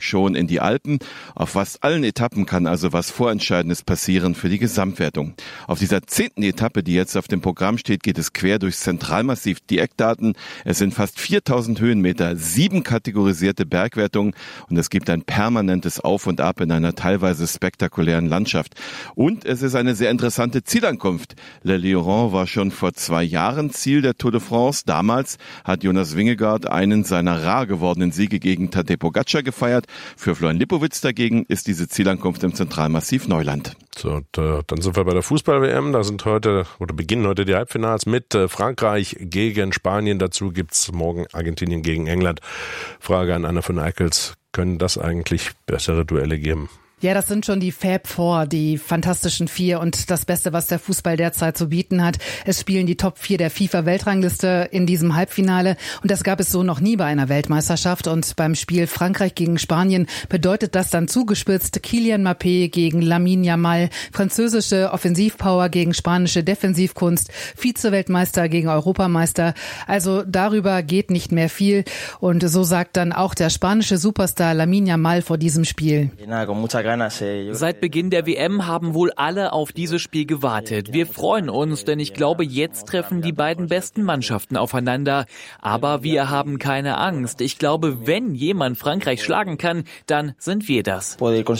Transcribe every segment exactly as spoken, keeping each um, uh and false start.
schon in die Alpen. Auf fast allen Etappen kann also was Vorentscheidendes passieren für die Gesamtwertung. Auf dieser zehnten Etappe, die jetzt auf dem Programm steht, geht es quer durchs Zentralmassiv. Die Eckdaten: Es sind fast viertausend Höhenmeter, sieben kategorisierte Bergwertungen und es gibt ein permanentes Auf und Ab in einer teilweise spektakulären Landschaft. Und es ist eine sehr interessante Zielankunft. Le Lieuran war schon vor zwei Jahren Ziel der Tour de France. Damals hat Jonas Vingegaard einen seiner rar gewordenen Siege gegen Tadej Pogačar gefeiert. Für Florian Lipowitz dagegen ist diese Zielankunft im Zentralmassiv Neuland. So, und, äh, dann sind wir bei der Fußball-W M. Da sind heute oder beginnen heute die Halbfinals mit äh, Frankreich gegen Spanien. Dazu gibt's morgen Argentinien gegen England. Frage an Anna von Eickels: Können das eigentlich bessere Duelle geben? Ja, das sind schon die Fab Four, die fantastischen Vier und das Beste, was der Fußball derzeit zu bieten hat. Es spielen die Top Vier der FIFA-Weltrangliste in diesem Halbfinale und das gab es so noch nie bei einer Weltmeisterschaft. Und beim Spiel Frankreich gegen Spanien bedeutet das dann zugespitzt Kylian Mbappé gegen Lamine Yamal, französische Offensivpower gegen spanische Defensivkunst, Vize-Weltmeister gegen Europameister. Also darüber geht nicht mehr viel und so sagt dann auch der spanische Superstar Lamine Yamal vor diesem Spiel: Seit Beginn der W M haben wohl alle auf dieses Spiel gewartet. Wir freuen uns, denn ich glaube, jetzt treffen die beiden besten Mannschaften aufeinander. Aber wir haben keine Angst. Ich glaube, wenn jemand Frankreich schlagen kann, dann sind wir das.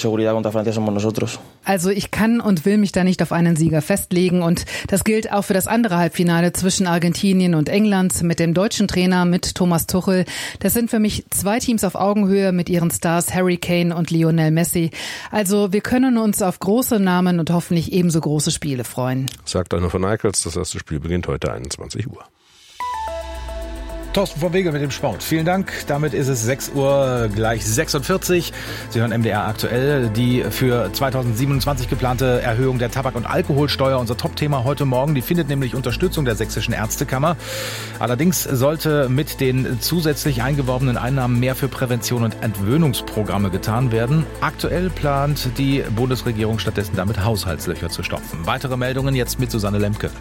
Also ich kann und will mich da nicht auf einen Sieger festlegen und das gilt auch für das andere Halbfinale zwischen Argentinien und England mit dem deutschen Trainer, mit Thomas Tuchel. Das sind für mich zwei Teams auf Augenhöhe mit ihren Stars Harry Kane und Lionel Messi. Also wir können uns auf große Namen und hoffentlich ebenso große Spiele freuen. Sagt Anna von Eickels, das erste Spiel beginnt heute einundzwanzig Uhr. Thorsten von Wege mit dem Sport. Vielen Dank. Damit ist es sechs Uhr gleich sechsundvierzig. Sie hören M D R aktuell. Die für zweitausendsiebenundzwanzig geplante Erhöhung der Tabak- und Alkoholsteuer, unser Top-Thema heute Morgen, die findet nämlich Unterstützung der Sächsischen Ärztekammer. Allerdings sollte mit den zusätzlich eingeworbenen Einnahmen mehr für Prävention und Entwöhnungsprogramme getan werden. Aktuell plant die Bundesregierung stattdessen damit Haushaltslöcher zu stopfen. Weitere Meldungen jetzt mit Susanne Lemke.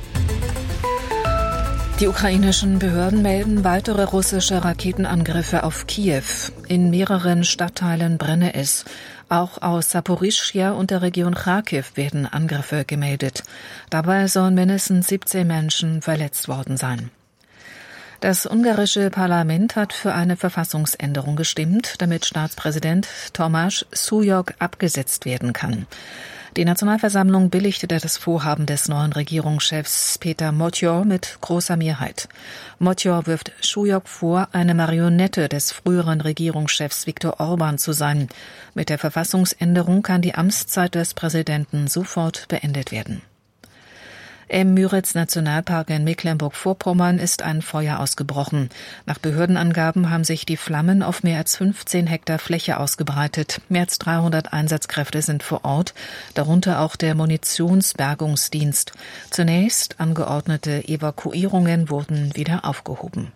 Die ukrainischen Behörden melden weitere russische Raketenangriffe auf Kiew. In mehreren Stadtteilen brenne es. Auch aus Saporischschja und der Region Charkiw werden Angriffe gemeldet. Dabei sollen mindestens siebzehn Menschen verletzt worden sein. Das ungarische Parlament hat für eine Verfassungsänderung gestimmt, damit Staatspräsident Tomáš Šujók abgesetzt werden kann. Die Nationalversammlung billigte das Vorhaben des neuen Regierungschefs Péter Motyor mit großer Mehrheit. Motyor wirft Šujók vor, eine Marionette des früheren Regierungschefs Viktor Orbán zu sein. Mit der Verfassungsänderung kann die Amtszeit des Präsidenten sofort beendet werden. Im Müritz-Nationalpark in Mecklenburg-Vorpommern ist ein Feuer ausgebrochen. Nach Behördenangaben haben sich die Flammen auf mehr als fünfzehn Hektar Fläche ausgebreitet. Mehr als dreihundert Einsatzkräfte sind vor Ort, darunter auch der Munitionsbergungsdienst. Zunächst angeordnete Evakuierungen wurden wieder aufgehoben.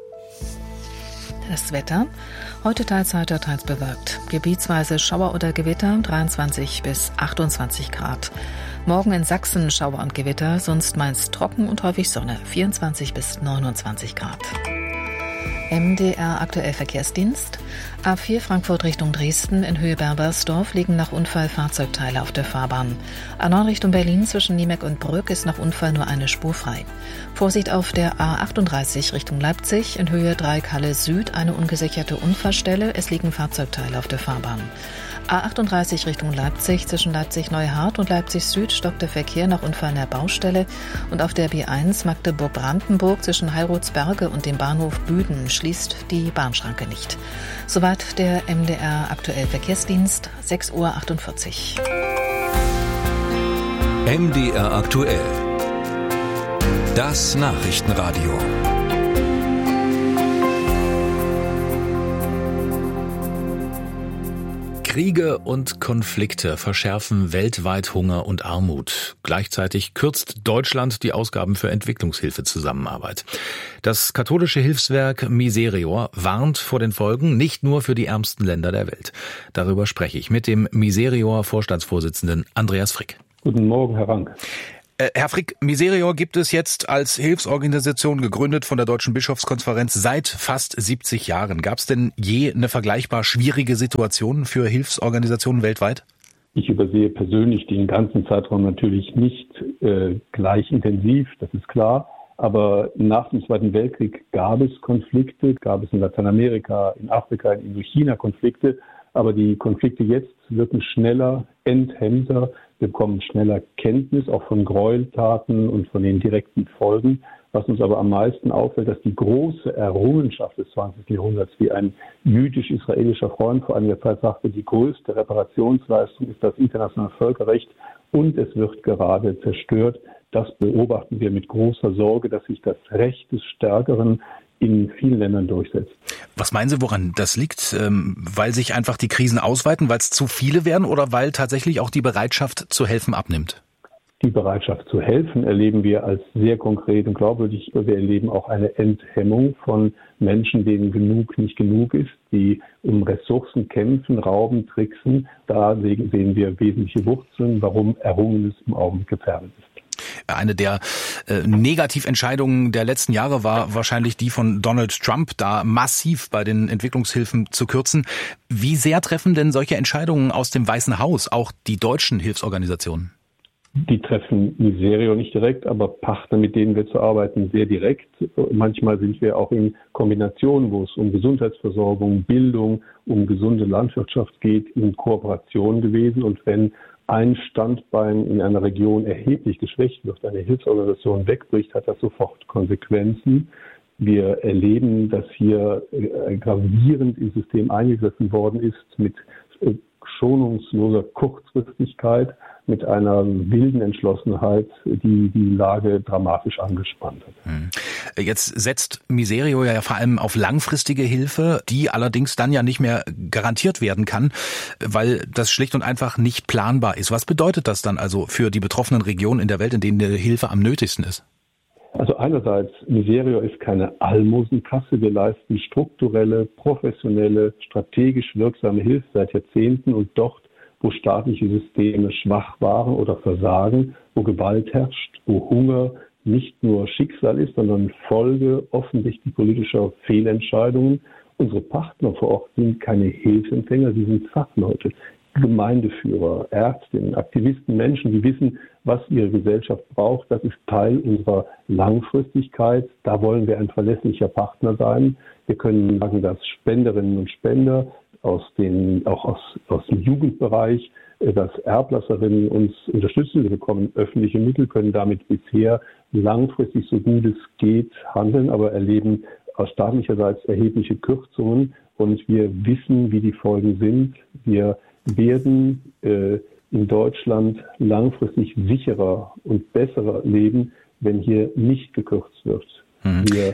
Das Wetter: Heute teils heiter, teils bewölkt. Gebietsweise Schauer oder Gewitter, dreiundzwanzig bis achtundzwanzig Grad. Morgen in Sachsen Schauer und Gewitter, sonst meist trocken und häufig Sonne, vierundzwanzig bis neunundzwanzig Grad. M D R aktuell Verkehrsdienst. A vier Frankfurt Richtung Dresden in Höhe Berbersdorf liegen nach Unfall Fahrzeugteile auf der Fahrbahn. A neun Richtung Berlin zwischen Niemeck und Brück ist nach Unfall nur eine Spur frei. Vorsicht auf der A achtunddreißig Richtung Leipzig in Höhe Dreieckhalle Süd eine ungesicherte Unfallstelle. Es liegen Fahrzeugteile auf der Fahrbahn. A achtunddreißig Richtung Leipzig zwischen Leipzig-Neuhardt und Leipzig-Süd stockt der Verkehr nach Unfall an der Baustelle und auf der B eins Magdeburg-Brandenburg zwischen Heilrotsberge und dem Bahnhof Büden schließt die Bahnschranke nicht. Soweit der M D R aktuell Verkehrsdienst, sechs Uhr achtundvierzig. M D R aktuell. Das Nachrichtenradio. Kriege und Konflikte verschärfen weltweit Hunger und Armut. Gleichzeitig kürzt Deutschland die Ausgaben für Entwicklungshilfezusammenarbeit. Das katholische Hilfswerk Miserior warnt vor den Folgen nicht nur für die ärmsten Länder der Welt. Darüber spreche ich mit dem Miserior-Vorstandsvorsitzenden Andreas Frick. Guten Morgen, Herr Rank. Äh, Herr Frick, Miserior gibt es jetzt als Hilfsorganisation, gegründet von der Deutschen Bischofskonferenz, seit fast siebzig Jahren. Gab es denn je eine vergleichbar schwierige Situation für Hilfsorganisationen weltweit? Ich übersehe persönlich den ganzen Zeitraum natürlich nicht äh, gleich intensiv, das ist klar. Aber nach dem Zweiten Weltkrieg gab es Konflikte, gab es in Lateinamerika, in Afrika, in Indochina Konflikte. Aber die Konflikte jetzt wirken schneller, enthemmter. Wir bekommen schneller Kenntnis auch von Gräueltaten und von den direkten Folgen. Was uns aber am meisten auffällt, dass die große Errungenschaft des zwanzigsten Jahrhunderts, wie ein jüdisch-israelischer Freund vor einiger Zeit sagte, die größte Reparationsleistung ist das internationale Völkerrecht und es wird gerade zerstört. Das beobachten wir mit großer Sorge, dass sich das Recht des Stärkeren in vielen Ländern durchsetzt. Was meinen Sie, woran das liegt? Ähm, weil sich einfach die Krisen ausweiten, weil es zu viele werden oder weil tatsächlich auch die Bereitschaft zu helfen abnimmt? Die Bereitschaft zu helfen erleben wir als sehr konkret und glaubwürdig. Wir erleben auch eine Enthemmung von Menschen, denen genug nicht genug ist, die um Ressourcen kämpfen, rauben, tricksen. Da sehen wir wesentliche Wurzeln, warum Errungenes im Augenblick gefährdet ist. Eine der äh, Negativentscheidungen der letzten Jahre war wahrscheinlich die von Donald Trump, da massiv bei den Entwicklungshilfen zu kürzen. Wie sehr treffen denn solche Entscheidungen aus dem Weißen Haus auch die deutschen Hilfsorganisationen? Die treffen Miserior nicht direkt, aber Partner, mit denen wir zu arbeiten, sehr direkt. Manchmal sind wir auch in Kombinationen, wo es um Gesundheitsversorgung, Bildung, um gesunde Landwirtschaft geht, in Kooperation gewesen. Und wenn ein Standbein in einer Region erheblich geschwächt wird, eine Hilfsorganisation wegbricht, hat das sofort Konsequenzen. Wir erleben, dass hier gravierend im System eingegriffen worden ist mit schonungsloser Kurzfristigkeit, mit einer wilden Entschlossenheit, die die Lage dramatisch angespannt hat. Jetzt setzt Miserior ja vor allem auf langfristige Hilfe, die allerdings dann ja nicht mehr garantiert werden kann, weil das schlicht und einfach nicht planbar ist. Was bedeutet das dann also für die betroffenen Regionen in der Welt, in denen die Hilfe am nötigsten ist? Also einerseits, Miserior ist keine Almosenkasse. Wir leisten strukturelle, professionelle, strategisch wirksame Hilfe seit Jahrzehnten und dort, wo staatliche Systeme schwach waren oder versagen, wo Gewalt herrscht, wo Hunger nicht nur Schicksal ist, sondern Folge offensichtlich politischer Fehlentscheidungen. Unsere Partner vor Ort sind keine Hilfsempfänger, sie sind Fachleute, Gemeindeführer, Ärztinnen, Aktivisten, Menschen, die wissen, was ihre Gesellschaft braucht. Das ist Teil unserer Langfristigkeit. Da wollen wir ein verlässlicher Partner sein. Wir können sagen, dass Spenderinnen und Spender aus den, auch aus, aus dem Jugendbereich, dass Erblasserinnen uns unterstützen. Wir bekommen öffentliche Mittel, können damit bisher langfristig, so gut es geht, handeln, aber erleben aus staatlicherseits erhebliche Kürzungen. Und wir wissen, wie die Folgen sind. Wir werden äh, in Deutschland langfristig sicherer und besserer leben, wenn hier nicht gekürzt wird. Mhm. Wir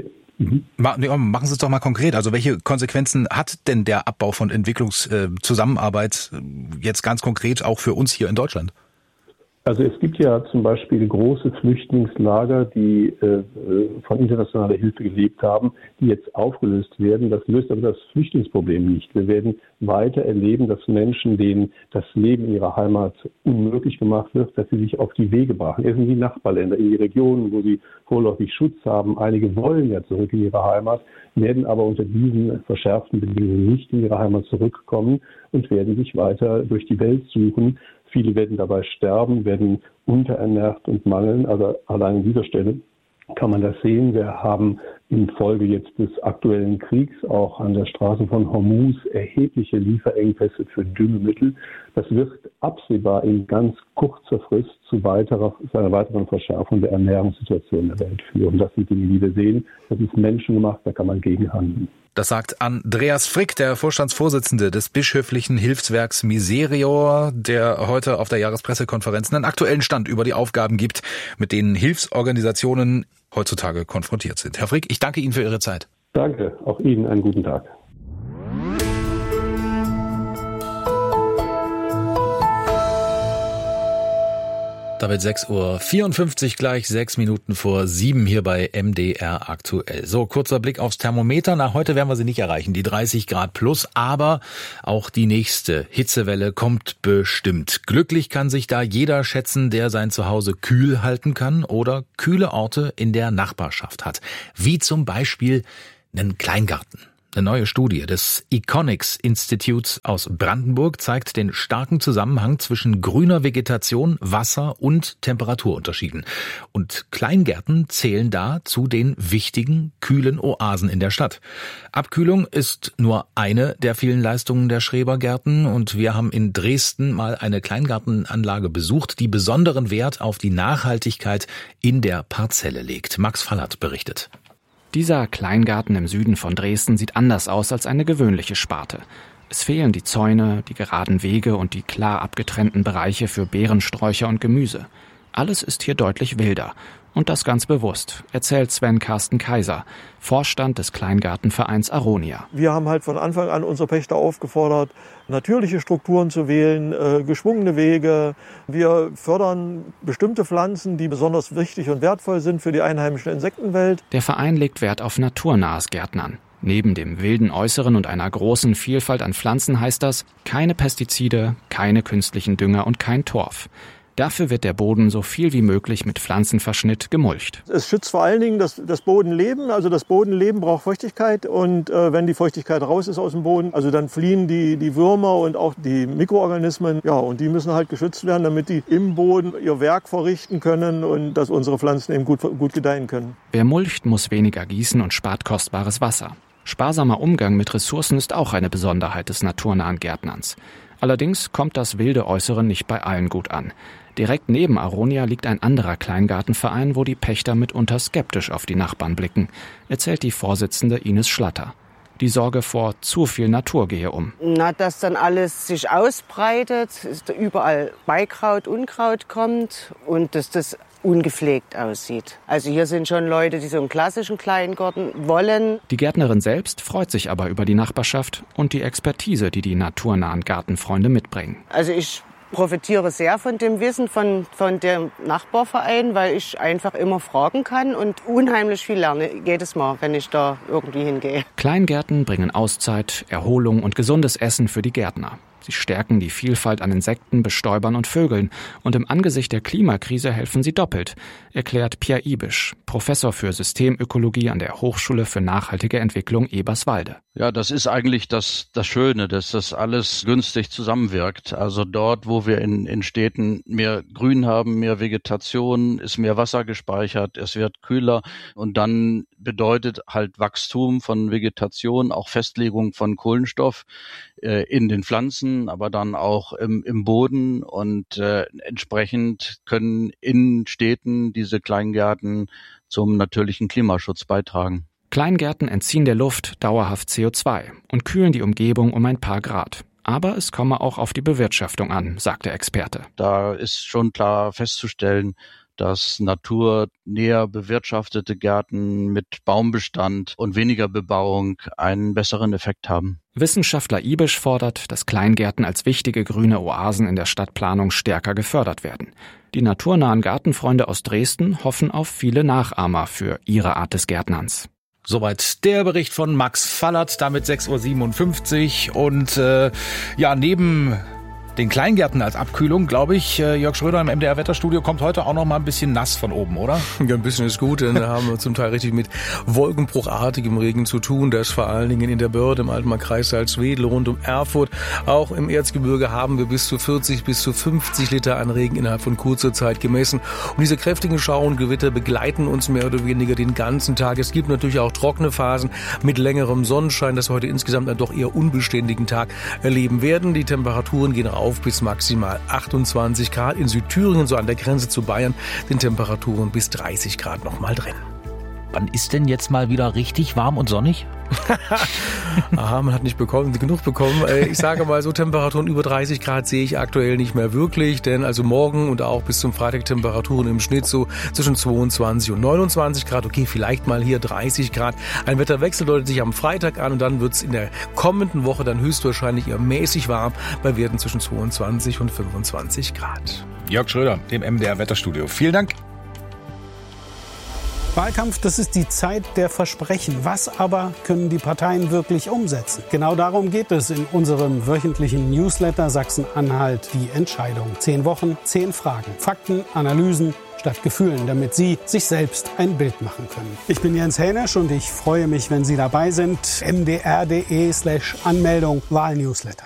Machen Sie es doch mal konkret. Also welche Konsequenzen hat denn der Abbau von Entwicklungszusammenarbeit jetzt ganz konkret auch für uns hier in Deutschland? Also es gibt ja zum Beispiel große Flüchtlingslager, die äh, von internationaler Hilfe gelebt haben, die jetzt aufgelöst werden. Das löst aber das Flüchtlingsproblem nicht. Wir werden weiter erleben, dass Menschen, denen das Leben in ihrer Heimat unmöglich gemacht wird, dass sie sich auf die Wege brachen. Erst in die Nachbarländer, in die Regionen, wo sie vorläufig Schutz haben. Einige wollen ja zurück in ihre Heimat, werden aber unter diesen verschärften Bedingungen nicht in ihre Heimat zurückkommen und werden sich weiter durch die Welt suchen. Viele werden dabei sterben, werden unterernährt und mangeln. Also allein an dieser Stelle kann man das sehen. Wir haben infolge jetzt des aktuellen Kriegs auch an der Straße von Hormuz erhebliche Lieferengpässe für Düngemittel. Das wird absehbar in ganz kurzer Frist zu, weiterer, zu einer weiteren Verschärfung der Ernährungssituation der Welt führen. Das sind Dinge, die wir sehen. Das ist menschengemacht, da kann man gegenhandeln. Das sagt Andreas Frick, der Vorstandsvorsitzende des bischöflichen Hilfswerks Miserior, der heute auf der Jahrespressekonferenz einen aktuellen Stand über die Aufgaben gibt, mit denen Hilfsorganisationen heutzutage konfrontiert sind. Herr Frick, ich danke Ihnen für Ihre Zeit. Danke, auch Ihnen einen guten Tag. Damit sechs Uhr vierundfünfzig, gleich sechs Minuten vor sieben hier bei M D R aktuell. So, kurzer Blick aufs Thermometer. Na, heute werden wir sie nicht erreichen, die dreißig Grad plus, aber auch die nächste Hitzewelle kommt bestimmt. Glücklich kann sich da jeder schätzen, der sein Zuhause kühl halten kann oder kühle Orte in der Nachbarschaft hat. Wie zum Beispiel einen Kleingarten. Eine neue Studie des Econics Instituts aus Brandenburg zeigt den starken Zusammenhang zwischen grüner Vegetation, Wasser und Temperaturunterschieden. Und Kleingärten zählen da zu den wichtigen, kühlen Oasen in der Stadt. Abkühlung ist nur eine der vielen Leistungen der Schrebergärten und wir haben in Dresden mal eine Kleingartenanlage besucht, die besonderen Wert auf die Nachhaltigkeit in der Parzelle legt. Max Fallert berichtet. Dieser Kleingarten im Süden von Dresden sieht anders aus als eine gewöhnliche Sparte. Es fehlen die Zäune, die geraden Wege und die klar abgetrennten Bereiche für Beerensträucher und Gemüse. Alles ist hier deutlich wilder. Und das ganz bewusst, erzählt Sven Carsten Kaiser, Vorstand des Kleingartenvereins Aronia. Wir haben halt von Anfang an unsere Pächter aufgefordert, natürliche Strukturen zu wählen, äh, geschwungene Wege. Wir fördern bestimmte Pflanzen, die besonders wichtig und wertvoll sind für die einheimische Insektenwelt. Der Verein legt Wert auf naturnahes Gärtnern. Neben dem wilden Äußeren und einer großen Vielfalt an Pflanzen heißt das, keine Pestizide, keine künstlichen Dünger und kein Torf. Dafür wird der Boden so viel wie möglich mit Pflanzenverschnitt gemulcht. Es schützt vor allen Dingen das, das Bodenleben. Also das Bodenleben braucht Feuchtigkeit und äh, wenn die Feuchtigkeit raus ist aus dem Boden, also dann fliehen die, die Würmer und auch die Mikroorganismen. Ja, und die müssen halt geschützt werden, damit die im Boden ihr Werk verrichten können und dass unsere Pflanzen eben gut, gut gedeihen können. Wer mulcht, muss weniger gießen und spart kostbares Wasser. Sparsamer Umgang mit Ressourcen ist auch eine Besonderheit des naturnahen Gärtnerns. Allerdings kommt das wilde Äußere nicht bei allen gut an. Direkt neben Aronia liegt ein anderer Kleingartenverein, wo die Pächter mitunter skeptisch auf die Nachbarn blicken, erzählt die Vorsitzende Ines Schlatter. Die Sorge vor zu viel Natur gehe um. Na, dass dann alles sich ausbreitet, dass überall Beikraut, Unkraut kommt und dass das ungepflegt aussieht. Also hier sind schon Leute, die so einen klassischen Kleingarten wollen. Die Gärtnerin selbst freut sich aber über die Nachbarschaft und die Expertise, die die naturnahen Gartenfreunde mitbringen. Also ich profitiere sehr von dem Wissen von, von dem Nachbarverein, weil ich einfach immer fragen kann und unheimlich viel lerne jedes Mal, wenn ich da irgendwie hingehe. Kleingärten bringen Auszeit, Erholung und gesundes Essen für die Gärtner. Sie stärken die Vielfalt an Insekten, Bestäubern und Vögeln. Und im Angesicht der Klimakrise helfen sie doppelt, erklärt Pierre Ibisch, Professor für Systemökologie an der Hochschule für nachhaltige Entwicklung Eberswalde. Ja, das ist eigentlich das, das Schöne, dass das alles günstig zusammenwirkt. Also dort, wo wir in, in Städten mehr Grün haben, mehr Vegetation, ist mehr Wasser gespeichert, es wird kühler und dann bedeutet halt Wachstum von Vegetation, auch Festlegung von Kohlenstoff äh, in den Pflanzen, aber dann auch im, im Boden und äh, entsprechend können in Städten diese Kleingärten zum natürlichen Klimaschutz beitragen. Kleingärten entziehen der Luft dauerhaft C O zwei und kühlen die Umgebung um ein paar Grad. Aber es komme auch auf die Bewirtschaftung an, sagt der Experte. Da ist schon klar festzustellen, dass naturnäher bewirtschaftete Gärten mit Baumbestand und weniger Bebauung einen besseren Effekt haben. Wissenschaftler Ibisch fordert, dass Kleingärten als wichtige grüne Oasen in der Stadtplanung stärker gefördert werden. Die naturnahen Gartenfreunde aus Dresden hoffen auf viele Nachahmer für ihre Art des Gärtnerns. Soweit der Bericht von Max Fallert, damit sechs Uhr siebenundfünfzig und äh, ja, neben den Kleingärten als Abkühlung, glaube ich, Jörg Schröder im M D R-Wetterstudio kommt heute auch noch mal ein bisschen nass von oben, oder? Ja, ein bisschen ist gut, denn da haben wir zum Teil richtig mit wolkenbruchartigem Regen zu tun. Das vor allen Dingen in der Börde, im Altmark-Kreis Salzwedel, rund um Erfurt. Auch im Erzgebirge haben wir bis zu vierzig bis zu fünfzig Liter an Regen innerhalb von kurzer Zeit gemessen. Und diese kräftigen Schauer und Gewitter begleiten uns mehr oder weniger den ganzen Tag. Es gibt natürlich auch trockene Phasen mit längerem Sonnenschein, das heute insgesamt einen doch eher unbeständigen Tag erleben werden. Die Temperaturen gehen auf bis maximal achtundzwanzig Grad. In Südthüringen, so an der Grenze zu Bayern, sind Temperaturen bis dreißig Grad noch mal drin. Wann ist denn jetzt mal wieder richtig warm und sonnig? Aha, man hat nicht bekommen, genug bekommen. Ich sage mal so, Temperaturen über dreißig Grad sehe ich aktuell nicht mehr wirklich, denn also morgen und auch bis zum Freitag Temperaturen im Schnitt so zwischen zweiundzwanzig und neunundzwanzig Grad. Okay, vielleicht mal hier dreißig Grad. Ein Wetterwechsel deutet sich am Freitag an und dann wird es in der kommenden Woche dann höchstwahrscheinlich eher mäßig warm bei Werten zwischen zweiundzwanzig und fünfundzwanzig Grad. Jörg Schröder im M D R-Wetterstudio. Vielen Dank. Wahlkampf, das ist die Zeit der Versprechen. Was aber können die Parteien wirklich umsetzen? Genau darum geht es in unserem wöchentlichen Newsletter Sachsen-Anhalt die Entscheidung. Zehn Wochen, zehn Fragen, Fakten, Analysen statt Gefühlen, damit Sie sich selbst ein Bild machen können. Ich bin Jens Hänisch und ich freue mich, wenn Sie dabei sind. m d r punkt d e slash Anmeldung Wahlnewsletter.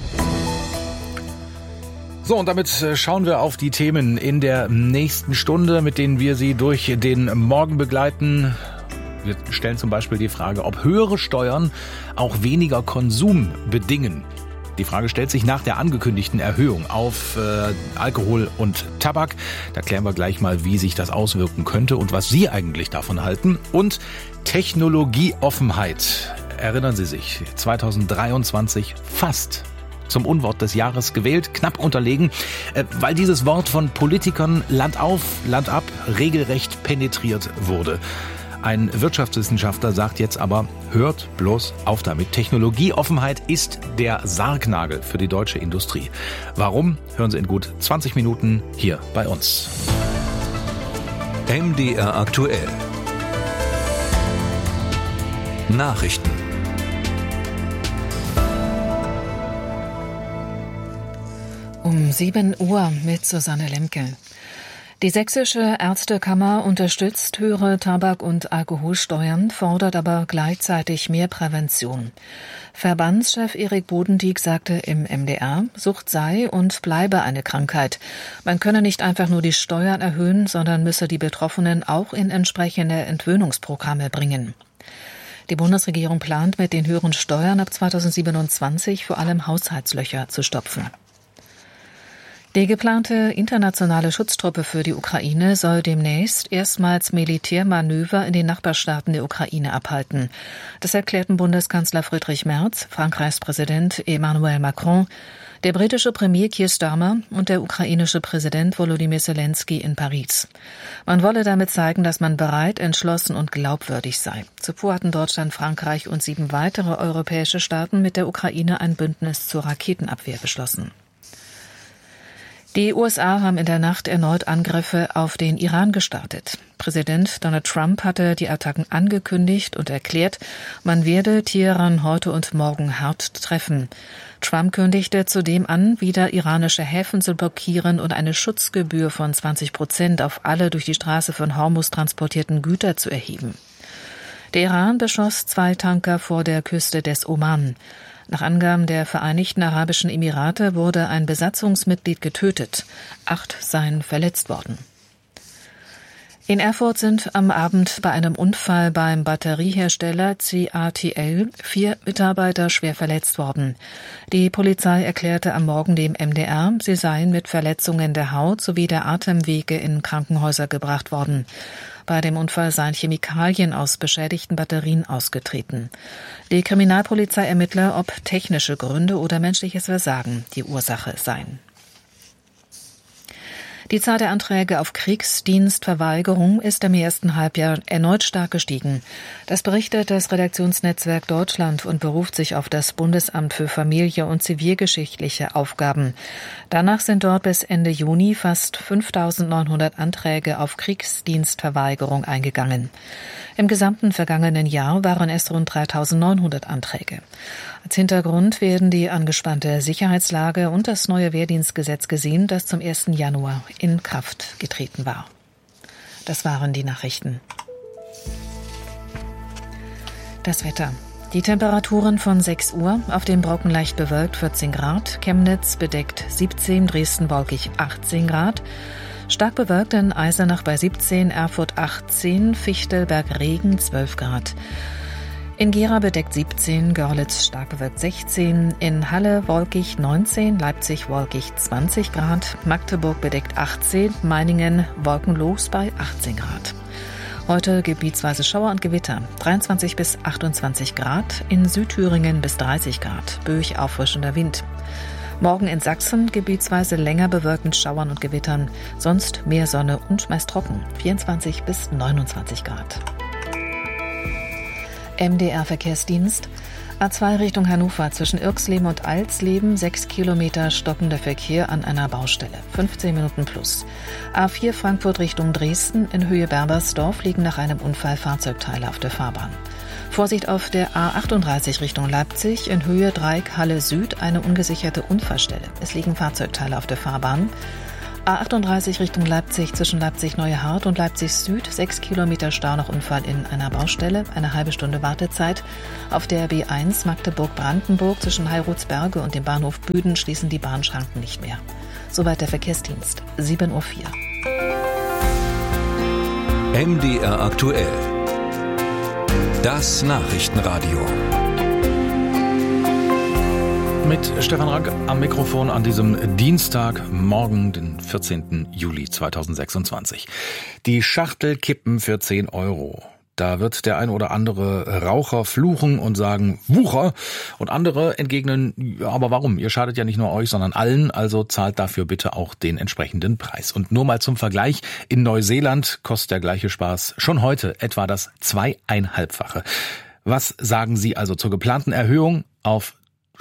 So, und damit schauen wir auf die Themen in der nächsten Stunde, mit denen wir Sie durch den Morgen begleiten. Wir stellen zum Beispiel die Frage, ob höhere Steuern auch weniger Konsum bedingen. Die Frage stellt sich nach der angekündigten Erhöhung auf äh, Alkohol und Tabak. Da klären wir gleich mal, wie sich das auswirken könnte und was Sie eigentlich davon halten. Und Technologieoffenheit. Erinnern Sie sich, zweitausenddreiundzwanzig fast zum Unwort des Jahres gewählt, knapp unterlegen, weil dieses Wort von Politikern Land auf, Land ab regelrecht penetriert wurde. Ein Wirtschaftswissenschaftler sagt jetzt aber, hört bloß auf damit. Technologieoffenheit ist der Sargnagel für die deutsche Industrie. Warum? Hören Sie in gut zwanzig Minuten hier bei uns. M D R aktuell. Nachrichten. Um sieben Uhr mit Susanne Lemke. Die Sächsische Ärztekammer unterstützt höhere Tabak- und Alkoholsteuern, fordert aber gleichzeitig mehr Prävention. Verbandschef Erik Bodendieck sagte im M D R, Sucht sei und bleibe eine Krankheit. Man könne nicht einfach nur die Steuern erhöhen, sondern müsse die Betroffenen auch in entsprechende Entwöhnungsprogramme bringen. Die Bundesregierung plant, mit den höheren Steuern ab zweitausendsiebenundzwanzig vor allem Haushaltslöcher zu stopfen. Die geplante internationale Schutztruppe für die Ukraine soll demnächst erstmals Militärmanöver in den Nachbarstaaten der Ukraine abhalten. Das erklärten Bundeskanzler Friedrich Merz, Frankreichs Präsident Emmanuel Macron, der britische Premier Keir Starmer und der ukrainische Präsident Volodymyr Zelensky in Paris. Man wolle damit zeigen, dass man bereit, entschlossen und glaubwürdig sei. Zuvor hatten Deutschland, Frankreich und sieben weitere europäische Staaten mit der Ukraine ein Bündnis zur Raketenabwehr beschlossen. Die U S A haben in der Nacht erneut Angriffe auf den Iran gestartet. Präsident Donald Trump hatte die Attacken angekündigt und erklärt, man werde Teheran heute und morgen hart treffen. Trump kündigte zudem an, wieder iranische Häfen zu blockieren und eine Schutzgebühr von zwanzig Prozent auf alle durch die Straße von Hormuz transportierten Güter zu erheben. Der Iran beschoss zwei Tanker vor der Küste des Oman. Nach Angaben der Vereinigten Arabischen Emirate wurde ein Besatzungsmitglied getötet. Acht seien verletzt worden. In Erfurt sind am Abend bei einem Unfall beim Batteriehersteller C A T L vier Mitarbeiter schwer verletzt worden. Die Polizei erklärte am Morgen dem M D R, sie seien mit Verletzungen der Haut sowie der Atemwege in Krankenhäuser gebracht worden. Bei dem Unfall seien Chemikalien aus beschädigten Batterien ausgetreten. Die Kriminalpolizei ermittle, ob technische Gründe oder menschliches Versagen die Ursache seien. Die Zahl der Anträge auf Kriegsdienstverweigerung ist im ersten Halbjahr erneut stark gestiegen. Das berichtet das Redaktionsnetzwerk Deutschland und beruft sich auf das Bundesamt für Familie und zivilgeschichtliche Aufgaben. Danach sind dort bis Ende Juni fast fünftausendneunhundert Anträge auf Kriegsdienstverweigerung eingegangen. Im gesamten vergangenen Jahr waren es rund dreitausendneunhundert Anträge. Als Hintergrund werden die angespannte Sicherheitslage und das neue Wehrdienstgesetz gesehen, das zum ersten Januar in Kraft getreten war. Das waren die Nachrichten. Das Wetter. Die Temperaturen von sechs Uhr, auf dem Brocken leicht bewölkt vierzehn Grad, Chemnitz bedeckt siebzehn, Dresden wolkig achtzehn Grad, stark bewölkt in Eisenach bei siebzehn, Erfurt achtzehn, Fichtelberg Regen zwölf Grad. In Gera bedeckt siebzehn, Görlitz stark bewölkt sechzehn, in Halle wolkig neunzehn, Leipzig wolkig zwanzig Grad, Magdeburg bedeckt achtzehn, Meiningen wolkenlos bei achtzehn Grad. Heute gebietsweise Schauer und Gewitter, dreiundzwanzig bis achtundzwanzig Grad, in Südthüringen bis dreißig Grad, böig auffrischender Wind. Morgen in Sachsen gebietsweise länger bewölkt mit Schauern und Gewittern, sonst mehr Sonne und meist trocken, vierundzwanzig bis neunundzwanzig Grad. M D R Verkehrsdienst. A zwei Richtung Hannover zwischen Irxleben und Alsleben, sechs Kilometer stockender Verkehr an einer Baustelle, fünfzehn Minuten plus. A vier Frankfurt Richtung Dresden, in Höhe Berbersdorf liegen nach einem Unfall Fahrzeugteile auf der Fahrbahn. Vorsicht auf der A achtunddreißig Richtung Leipzig, in Höhe Dreieck Halle Süd, eine ungesicherte Unfallstelle. Es liegen Fahrzeugteile auf der Fahrbahn. A achtunddreißig Richtung Leipzig zwischen Leipzig-Neuhardt und Leipzig Süd, sechs Kilometer Stau nach Unfall in einer Baustelle, eine halbe Stunde Wartezeit. Auf der B eins Magdeburg-Brandenburg zwischen Heirutsberge und dem Bahnhof Büden schließen die Bahnschranken nicht mehr. Soweit der Verkehrsdienst, sieben Uhr vier. M D R aktuell. Das Nachrichtenradio. Mit Stefan Rank am Mikrofon an diesem Dienstagmorgen, den vierzehnten Juli zweitausendsechsundzwanzig. Die Schachtelkippen für zehn Euro. Da wird der ein oder andere Raucher fluchen und sagen Wucher, und andere entgegnen, ja, aber warum? Ihr schadet ja nicht nur euch, sondern allen, also zahlt dafür bitte auch den entsprechenden Preis. Und nur mal zum Vergleich, in Neuseeland kostet der gleiche Spaß schon heute etwa das zweieinhalbfache. Was sagen Sie also zur geplanten Erhöhung auf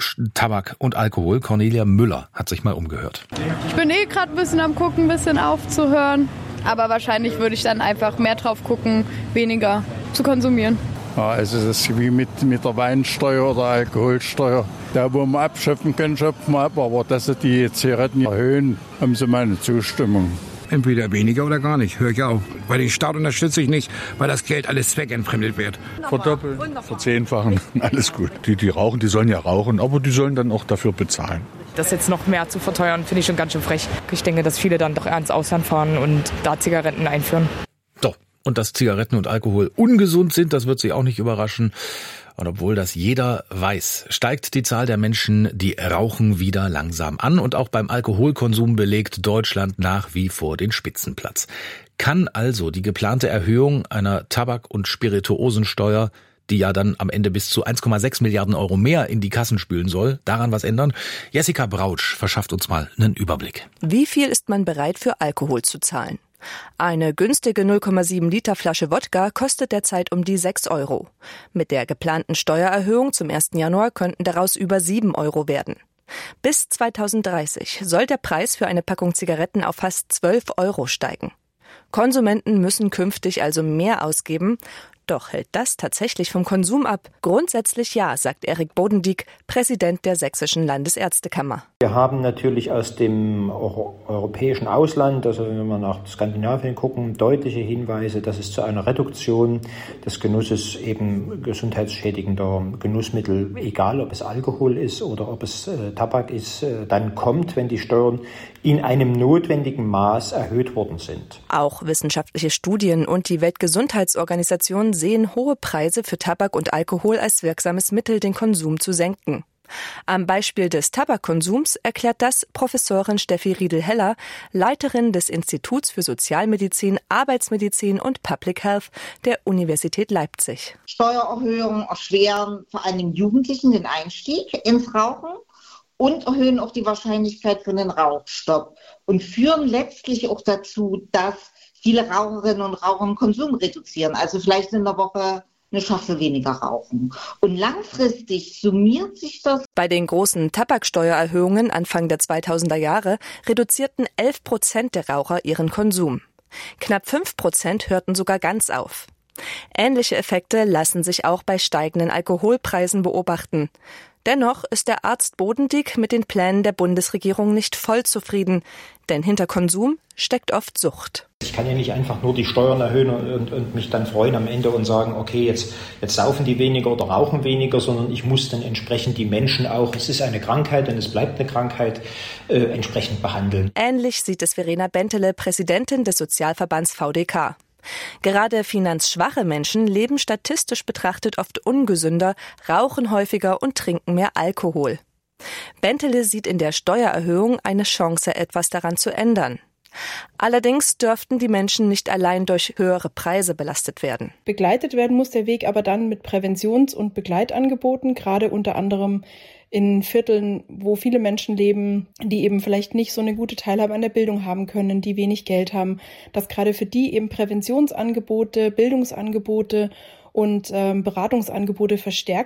Tabak und Alkohol? Cornelia Müller hat sich mal umgehört. Ich bin eh gerade ein bisschen am Gucken, ein bisschen aufzuhören. Aber wahrscheinlich würde ich dann einfach mehr drauf gucken, weniger zu konsumieren. Ja, also das ist wie mit, mit der Weinsteuer oder Alkoholsteuer. Da, wo man abschöpfen können, schöpfen wir ab. Aber dass sie die Zigaretten erhöhen, haben sie meine Zustimmung. Entweder weniger oder gar nicht, höre ich auf. Weil den Staat unterstütze ich nicht, weil das Geld alles zweckentfremdet wird. Verdoppeln, verzehnfachen, alles gut. Die, die rauchen, die sollen ja rauchen, aber die sollen dann auch dafür bezahlen. Das jetzt noch mehr zu verteuern, finde ich schon ganz schön frech. Ich denke, dass viele dann doch eher ins Ausland fahren und da Zigaretten einführen. Doch, und dass Zigaretten und Alkohol ungesund sind, das wird Sie auch nicht überraschen. Und obwohl das jeder weiß, steigt die Zahl der Menschen, die rauchen, wieder langsam an. Und auch beim Alkoholkonsum belegt Deutschland nach wie vor den Spitzenplatz. Kann also die geplante Erhöhung einer Tabak- und Spirituosensteuer, die ja dann am Ende bis zu eins Komma sechs Milliarden Euro mehr in die Kassen spülen soll, daran was ändern? Jessica Brautsch verschafft uns mal einen Überblick. Wie viel ist man bereit für Alkohol zu zahlen? Eine günstige null Komma sieben Liter Flasche Wodka kostet derzeit um die sechs Euro. Mit der geplanten Steuererhöhung zum ersten Januar könnten daraus über sieben Euro werden. Bis zweitausenddreißig soll der Preis für eine Packung Zigaretten auf fast zwölf Euro steigen. Konsumenten müssen künftig also mehr ausgeben. Doch hält das tatsächlich vom Konsum ab? Grundsätzlich ja, sagt Erik Bodendieck, Präsident der Sächsischen Landesärztekammer. Wir haben natürlich aus dem europäischen Ausland, also wenn wir nach Skandinavien gucken, deutliche Hinweise, dass es zu einer Reduktion des Genusses eben gesundheitsschädigender Genussmittel, egal ob es Alkohol ist oder ob es äh, Tabak ist, äh, dann kommt, wenn die Steuern in einem notwendigen Maß erhöht worden sind. Auch wissenschaftliche Studien und die Weltgesundheitsorganisation sehen hohe Preise für Tabak und Alkohol als wirksames Mittel, den Konsum zu senken. Am Beispiel des Tabakkonsums erklärt das Professorin Steffi Riedel-Heller, Leiterin des Instituts für Sozialmedizin, Arbeitsmedizin und Public Health der Universität Leipzig. Steuererhöhungen erschweren vor allem Jugendlichen den Einstieg ins Rauchen und erhöhen auch die Wahrscheinlichkeit für den Rauchstopp und führen letztlich auch dazu, dass viele Raucherinnen und Raucher den Konsum reduzieren, also vielleicht in der Woche eine Schachtel weniger rauchen. Und langfristig summiert sich das. Bei den großen Tabaksteuererhöhungen Anfang der zweitausender Jahre reduzierten elf Prozent der Raucher ihren Konsum. Knapp fünf Prozent hörten sogar ganz auf. Ähnliche Effekte lassen sich auch bei steigenden Alkoholpreisen beobachten. Dennoch ist der Arzt Bodendieck mit den Plänen der Bundesregierung nicht voll zufrieden, denn hinter Konsum steckt oft Sucht. Ich kann ja nicht einfach nur die Steuern erhöhen und, und mich dann freuen am Ende und sagen, okay, jetzt, jetzt saufen die weniger oder rauchen weniger, sondern ich muss dann entsprechend die Menschen auch, es ist eine Krankheit und es bleibt eine Krankheit, äh, entsprechend behandeln. Ähnlich sieht es Verena Bentele, Präsidentin des Sozialverbands V D K. Gerade finanzschwache Menschen leben statistisch betrachtet oft ungesünder, rauchen häufiger und trinken mehr Alkohol. Bentele sieht in der Steuererhöhung eine Chance, etwas daran zu ändern. Allerdings dürften die Menschen nicht allein durch höhere Preise belastet werden. Begleitet werden muss der Weg aber dann mit Präventions- und Begleitangeboten, gerade unter anderem in Vierteln, wo viele Menschen leben, die eben vielleicht nicht so eine gute Teilhabe an der Bildung haben können, die wenig Geld haben, dass gerade für die eben Präventionsangebote, Bildungsangebote und ähm, Beratungsangebote verstärkt werden.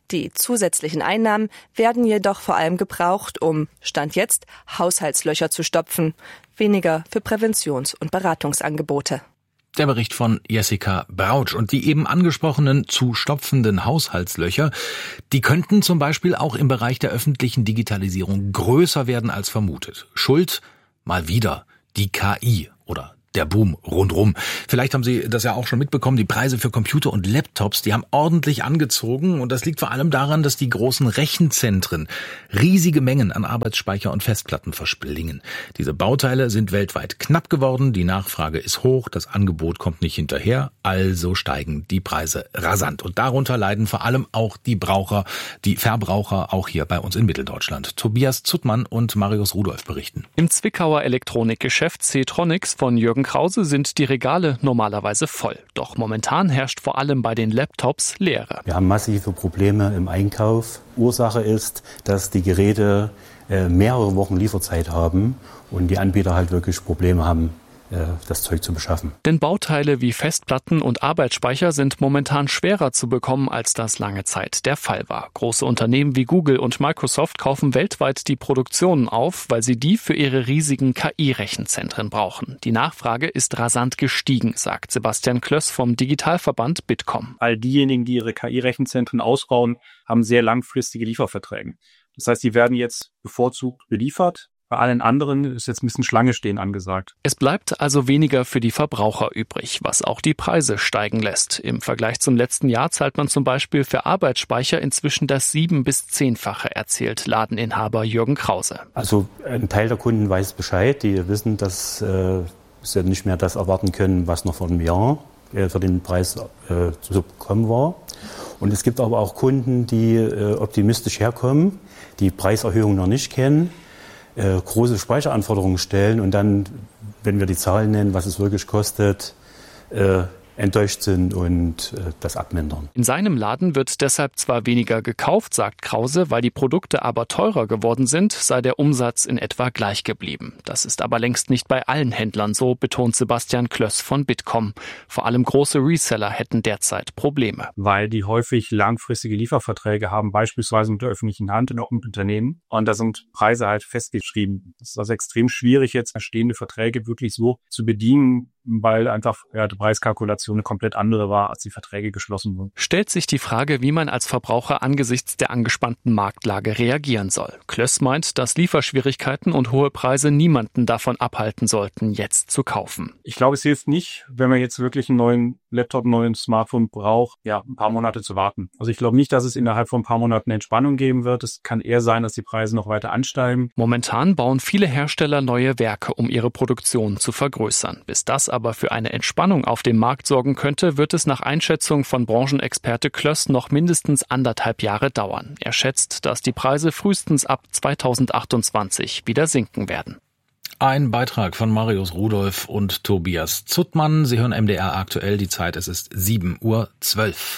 Die zusätzlichen Einnahmen werden jedoch vor allem gebraucht, um, Stand jetzt, Haushaltslöcher zu stopfen, weniger für Präventions- und Beratungsangebote. Der Bericht von Jessica Brautsch. Und die eben angesprochenen zu stopfenden Haushaltslöcher, die könnten zum Beispiel auch im Bereich der öffentlichen Digitalisierung größer werden als vermutet. Schuld mal wieder die K I oder der Boom rundrum. Vielleicht haben Sie das ja auch schon mitbekommen, die Preise für Computer und Laptops, die haben ordentlich angezogen und das liegt vor allem daran, dass die großen Rechenzentren riesige Mengen an Arbeitsspeicher und Festplatten versplingen. Diese Bauteile sind weltweit knapp geworden, die Nachfrage ist hoch, das Angebot kommt nicht hinterher, also steigen die Preise rasant. Und darunter leiden vor allem auch die Braucher, die Verbraucher, auch hier bei uns in Mitteldeutschland. Tobias Zuttmann und Marius Rudolph berichten. Im Zwickauer Elektronikgeschäft C-Tronics von Jürgen Krause sind die Regale normalerweise voll. Doch momentan herrscht vor allem bei den Laptops Leere. Wir haben massive Probleme im Einkauf. Ursache ist, dass die Geräte äh, mehrere Wochen Lieferzeit haben und die Anbieter halt wirklich Probleme haben, das Zeug zu beschaffen. Denn Bauteile wie Festplatten und Arbeitsspeicher sind momentan schwerer zu bekommen, als das lange Zeit der Fall war. Große Unternehmen wie Google und Microsoft kaufen weltweit die Produktionen auf, weil sie die für ihre riesigen K I-Rechenzentren brauchen. Die Nachfrage ist rasant gestiegen, sagt Sebastian Klöss vom Digitalverband Bitkom. All diejenigen, die ihre K I-Rechenzentren ausbauen, haben sehr langfristige Lieferverträge. Das heißt, die werden jetzt bevorzugt beliefert. Bei allen anderen ist jetzt ein bisschen Schlange stehen angesagt. Es bleibt also weniger für die Verbraucher übrig, was auch die Preise steigen lässt. Im Vergleich zum letzten Jahr zahlt man zum Beispiel für Arbeitsspeicher inzwischen das sieben- bis zehnfache, erzählt Ladeninhaber Jürgen Krause. Also ein Teil der Kunden weiß Bescheid, die wissen, dass äh, sie nicht mehr das erwarten können, was noch vor einem Jahr äh, für den Preis äh, zu bekommen war. Und es gibt aber auch Kunden, die äh, optimistisch herkommen, die Preiserhöhungen noch nicht kennen, Äh, große Speicheranforderungen stellen und dann, wenn wir die Zahlen nennen, was es wirklich kostet, äh, enttäuscht sind und äh, das abmindern. In seinem Laden wird deshalb zwar weniger gekauft, sagt Krause, weil die Produkte aber teurer geworden sind, sei der Umsatz in etwa gleich geblieben. Das ist aber längst nicht bei allen Händlern so, betont Sebastian Klöss von Bitkom. Vor allem große Reseller hätten derzeit Probleme. Weil die häufig langfristige Lieferverträge haben, beispielsweise mit der öffentlichen Hand und auch mit Unternehmen. Und da sind Preise halt festgeschrieben. Es ist also extrem schwierig, jetzt bestehende Verträge wirklich so zu bedienen, weil einfach ja, die Preiskalkulation eine komplett andere war, als die Verträge geschlossen wurden. Stellt sich die Frage, wie man als Verbraucher angesichts der angespannten Marktlage reagieren soll. Klöss meint, dass Lieferschwierigkeiten und hohe Preise niemanden davon abhalten sollten, jetzt zu kaufen. Ich glaube, es hilft nicht, wenn man jetzt wirklich einen neuen Laptop, einen neuen Smartphone braucht, ja, ein paar Monate zu warten. Also ich glaube nicht, dass es innerhalb von ein paar Monaten Entspannung geben wird. Es kann eher sein, dass die Preise noch weiter ansteigen. Momentan bauen viele Hersteller neue Werke, um ihre Produktion zu vergrößern. Bis das aber für eine Entspannung auf dem Markt sorgen könnte, wird es nach Einschätzung von Branchenexperte Klöss noch mindestens anderthalb Jahre dauern. Er schätzt, dass die Preise frühestens ab zweitausendachtundzwanzig wieder sinken werden. Ein Beitrag von Marius Rudolph und Tobias Zuttmann. Sie hören M D R aktuell, die Zeit, es ist sieben Uhr zwölf.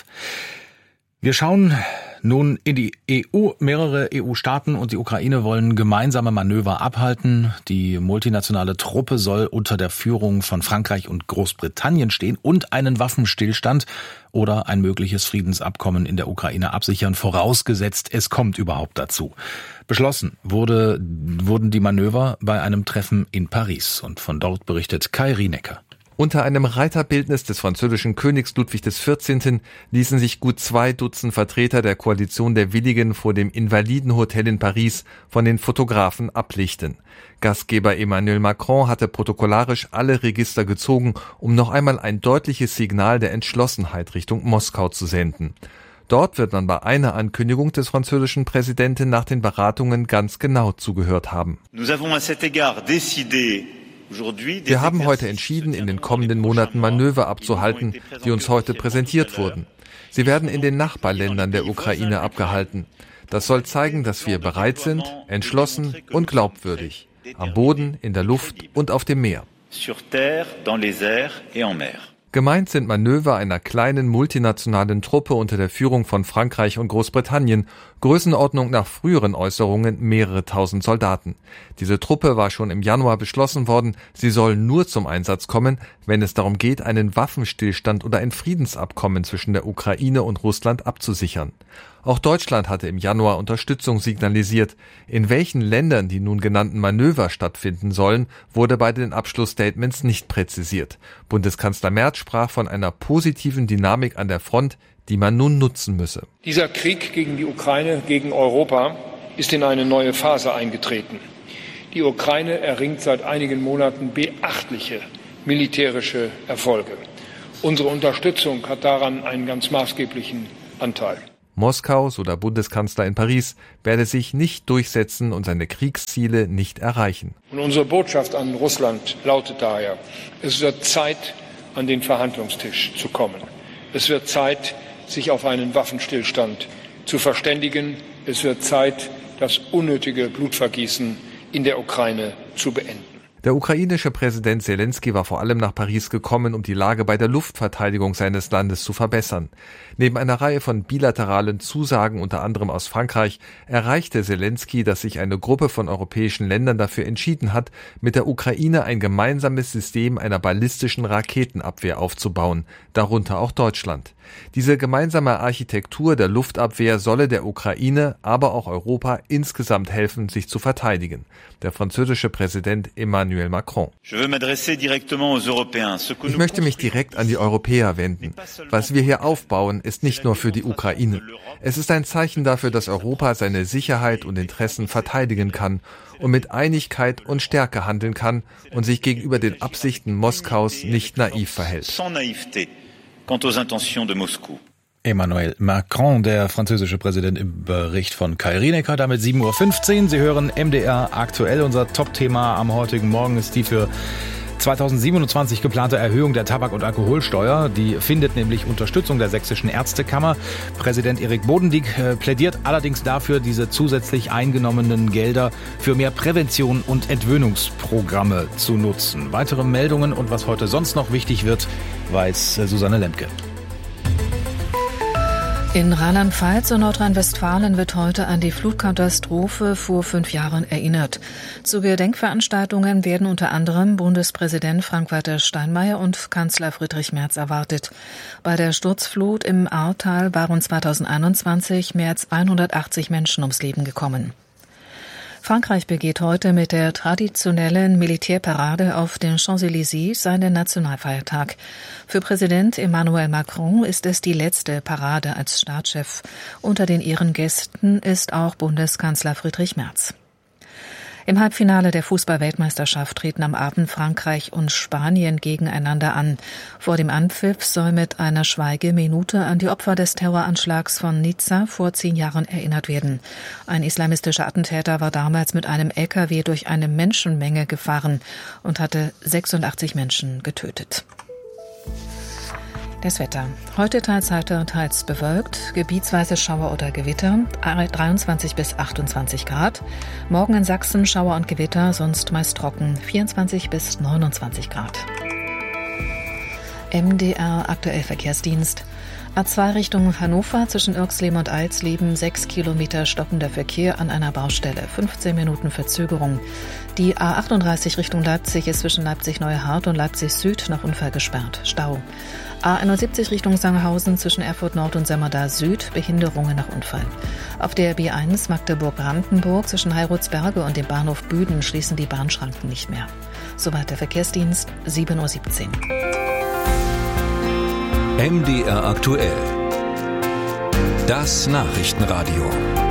Wir schauen nun in die E U. Mehrere E U-Staaten und die Ukraine wollen gemeinsame Manöver abhalten. Die multinationale Truppe soll unter der Führung von Frankreich und Großbritannien stehen und einen Waffenstillstand oder ein mögliches Friedensabkommen in der Ukraine absichern, vorausgesetzt, es kommt überhaupt dazu. Beschlossen wurde, wurden die Manöver bei einem Treffen in Paris. Und von dort berichtet Kai Rienecker. Unter einem Reiterbildnis des französischen Königs Ludwig des vierzehnten. ließen sich gut zwei Dutzend Vertreter der Koalition der Willigen vor dem Invalidenhotel in Paris von den Fotografen ablichten. Gastgeber Emmanuel Macron hatte protokollarisch alle Register gezogen, um noch einmal ein deutliches Signal der Entschlossenheit Richtung Moskau zu senden. Dort wird man bei einer Ankündigung des französischen Präsidenten nach den Beratungen ganz genau zugehört haben. Nous avons à cet égard décidé Wir haben heute entschieden, in den kommenden Monaten Manöver abzuhalten, die uns heute präsentiert wurden. Sie werden in den Nachbarländern der Ukraine abgehalten. Das soll zeigen, dass wir bereit sind, entschlossen und glaubwürdig. Am Boden, in der Luft und auf dem Meer. Gemeint sind Manöver einer kleinen multinationalen Truppe unter der Führung von Frankreich und Großbritannien, Größenordnung nach früheren Äußerungen mehrere tausend Soldaten. Diese Truppe war schon im Januar beschlossen worden, sie soll nur zum Einsatz kommen, wenn es darum geht, einen Waffenstillstand oder ein Friedensabkommen zwischen der Ukraine und Russland abzusichern. Auch Deutschland hatte im Januar Unterstützung signalisiert. In welchen Ländern die nun genannten Manöver stattfinden sollen, wurde bei den Abschlussstatements nicht präzisiert. Bundeskanzler Merz sprach von einer positiven Dynamik an der Front, die man nun nutzen müsse. Dieser Krieg gegen die Ukraine, gegen Europa, ist in eine neue Phase eingetreten. Die Ukraine erringt seit einigen Monaten beachtliche militärische Erfolge. Unsere Unterstützung hat daran einen ganz maßgeblichen Anteil. Moskau, so der Bundeskanzler in Paris, werde sich nicht durchsetzen und seine Kriegsziele nicht erreichen. Und unsere Botschaft an Russland lautet daher: Es wird Zeit, an den Verhandlungstisch zu kommen. Es wird Zeit, sich auf einen Waffenstillstand zu verständigen. Es wird Zeit, das unnötige Blutvergießen in der Ukraine zu beenden. Der ukrainische Präsident Selenskyj war vor allem nach Paris gekommen, um die Lage bei der Luftverteidigung seines Landes zu verbessern. Neben einer Reihe von bilateralen Zusagen, unter anderem aus Frankreich, erreichte Selenskyj, dass sich eine Gruppe von europäischen Ländern dafür entschieden hat, mit der Ukraine ein gemeinsames System einer ballistischen Raketenabwehr aufzubauen, darunter auch Deutschland. Diese gemeinsame Architektur der Luftabwehr solle der Ukraine, aber auch Europa insgesamt helfen, sich zu verteidigen. Der französische Präsident Emmanuel Macron. Ich möchte mich direkt an die Europäer wenden. Was wir hier aufbauen, ist nicht nur für die Ukraine. Es ist ein Zeichen dafür, dass Europa seine Sicherheit und Interessen verteidigen kann und mit Einigkeit und Stärke handeln kann und sich gegenüber den Absichten Moskaus nicht naiv verhält. Quant aux intentions de Moscou. Emmanuel Macron, der französische Präsident, im Bericht von Kai Rienecker, damit sieben Uhr fünfzehn. Sie hören M D R aktuell. Unser Top-Thema am heutigen Morgen ist die für zweitausendsiebenundzwanzig geplante Erhöhung der Tabak- und Alkoholsteuer. Die findet nämlich Unterstützung der Sächsischen Ärztekammer. Präsident Erik Bodendieck plädiert allerdings dafür, diese zusätzlich eingenommenen Gelder für mehr Prävention und Entwöhnungsprogramme zu nutzen. Weitere Meldungen und was heute sonst noch wichtig wird, weiß Susanne Lemke. In Rheinland-Pfalz und Nordrhein-Westfalen wird heute an die Flutkatastrophe vor fünf Jahren erinnert. Zu Gedenkveranstaltungen werden unter anderem Bundespräsident Frank-Walter Steinmeier und Kanzler Friedrich Merz erwartet. Bei der Sturzflut im Ahrtal waren zweitausendeinundzwanzig mehr als hundertachtzig Menschen ums Leben gekommen. Frankreich begeht heute mit der traditionellen Militärparade auf den Champs-Élysées seinen Nationalfeiertag. Für Präsident Emmanuel Macron ist es die letzte Parade als Staatschef. Unter den Ehrengästen ist auch Bundeskanzler Friedrich Merz. Im Halbfinale der Fußball-Weltmeisterschaft treten am Abend Frankreich und Spanien gegeneinander an. Vor dem Anpfiff soll mit einer Schweigeminute an die Opfer des Terroranschlags von Nizza vor zehn Jahren erinnert werden. Ein islamistischer Attentäter war damals mit einem L K W durch eine Menschenmenge gefahren und hatte sechsundachtzig Menschen getötet. Das Wetter. Heute teils heiter, teils bewölkt, gebietsweise Schauer oder Gewitter, dreiundzwanzig bis achtundzwanzig Grad. Morgen in Sachsen Schauer und Gewitter, sonst meist trocken, vierundzwanzig bis neunundzwanzig Grad. M D R aktuell Verkehrsdienst. A zwei Richtung Hannover zwischen Irxleben und Alsleben, sechs Kilometer stockender Verkehr an einer Baustelle, fünfzehn Minuten Verzögerung. Die A achtunddreißig Richtung Leipzig ist zwischen Leipzig-Neuhardt und Leipzig Süd nach Unfall gesperrt, Stau. A einundsiebzig Richtung Sangerhausen zwischen Erfurt Nord und Semmerdal Süd, Behinderungen nach Unfall. Auf der B eins Magdeburg-Brandenburg zwischen Heiratsberge und dem Bahnhof Büden schließen die Bahnschranken nicht mehr. Soweit der Verkehrsdienst, sieben Uhr siebzehn. M D R aktuell. Das Nachrichtenradio.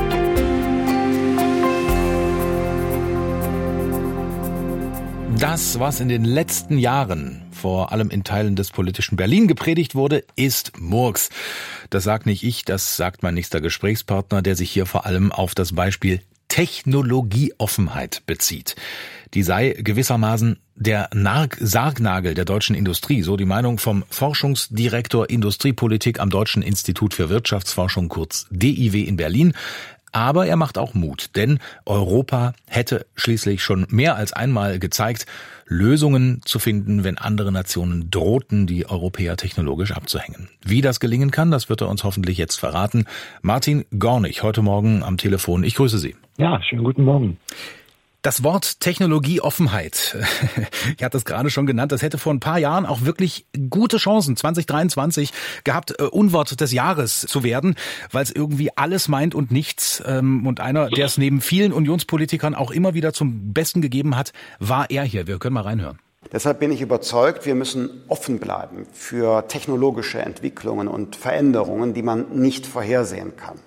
Das, was in den letzten Jahren vor allem in Teilen des politischen Berlin gepredigt wurde, ist Murks. Das sagt nicht ich, das sagt mein nächster Gesprächspartner, der sich hier vor allem auf das Beispiel Technologieoffenheit bezieht. Die sei gewissermaßen der Narg- Sargnagel der deutschen Industrie, so die Meinung vom Forschungsdirektor Industriepolitik am Deutschen Institut für Wirtschaftsforschung, kurz D I W in Berlin. Aber er macht auch Mut, denn Europa hätte schließlich schon mehr als einmal gezeigt, Lösungen zu finden, wenn andere Nationen drohten, die Europäer technologisch abzuhängen. Wie das gelingen kann, das wird er uns hoffentlich jetzt verraten. Martin Gornig, heute Morgen am Telefon. Ich grüße Sie. Ja, schönen guten Morgen. Das Wort Technologieoffenheit, ich hatte es gerade schon genannt, das hätte vor ein paar Jahren auch wirklich gute Chancen, zwanzig dreiundzwanzig, gehabt, äh, Unwort des Jahres zu werden, weil es irgendwie alles meint und nichts. Ähm, und einer, der es neben vielen Unionspolitikern auch immer wieder zum Besten gegeben hat, war er hier. Wir können mal reinhören. Deshalb bin ich überzeugt, wir müssen offen bleiben für technologische Entwicklungen und Veränderungen, die man nicht vorhersehen kann.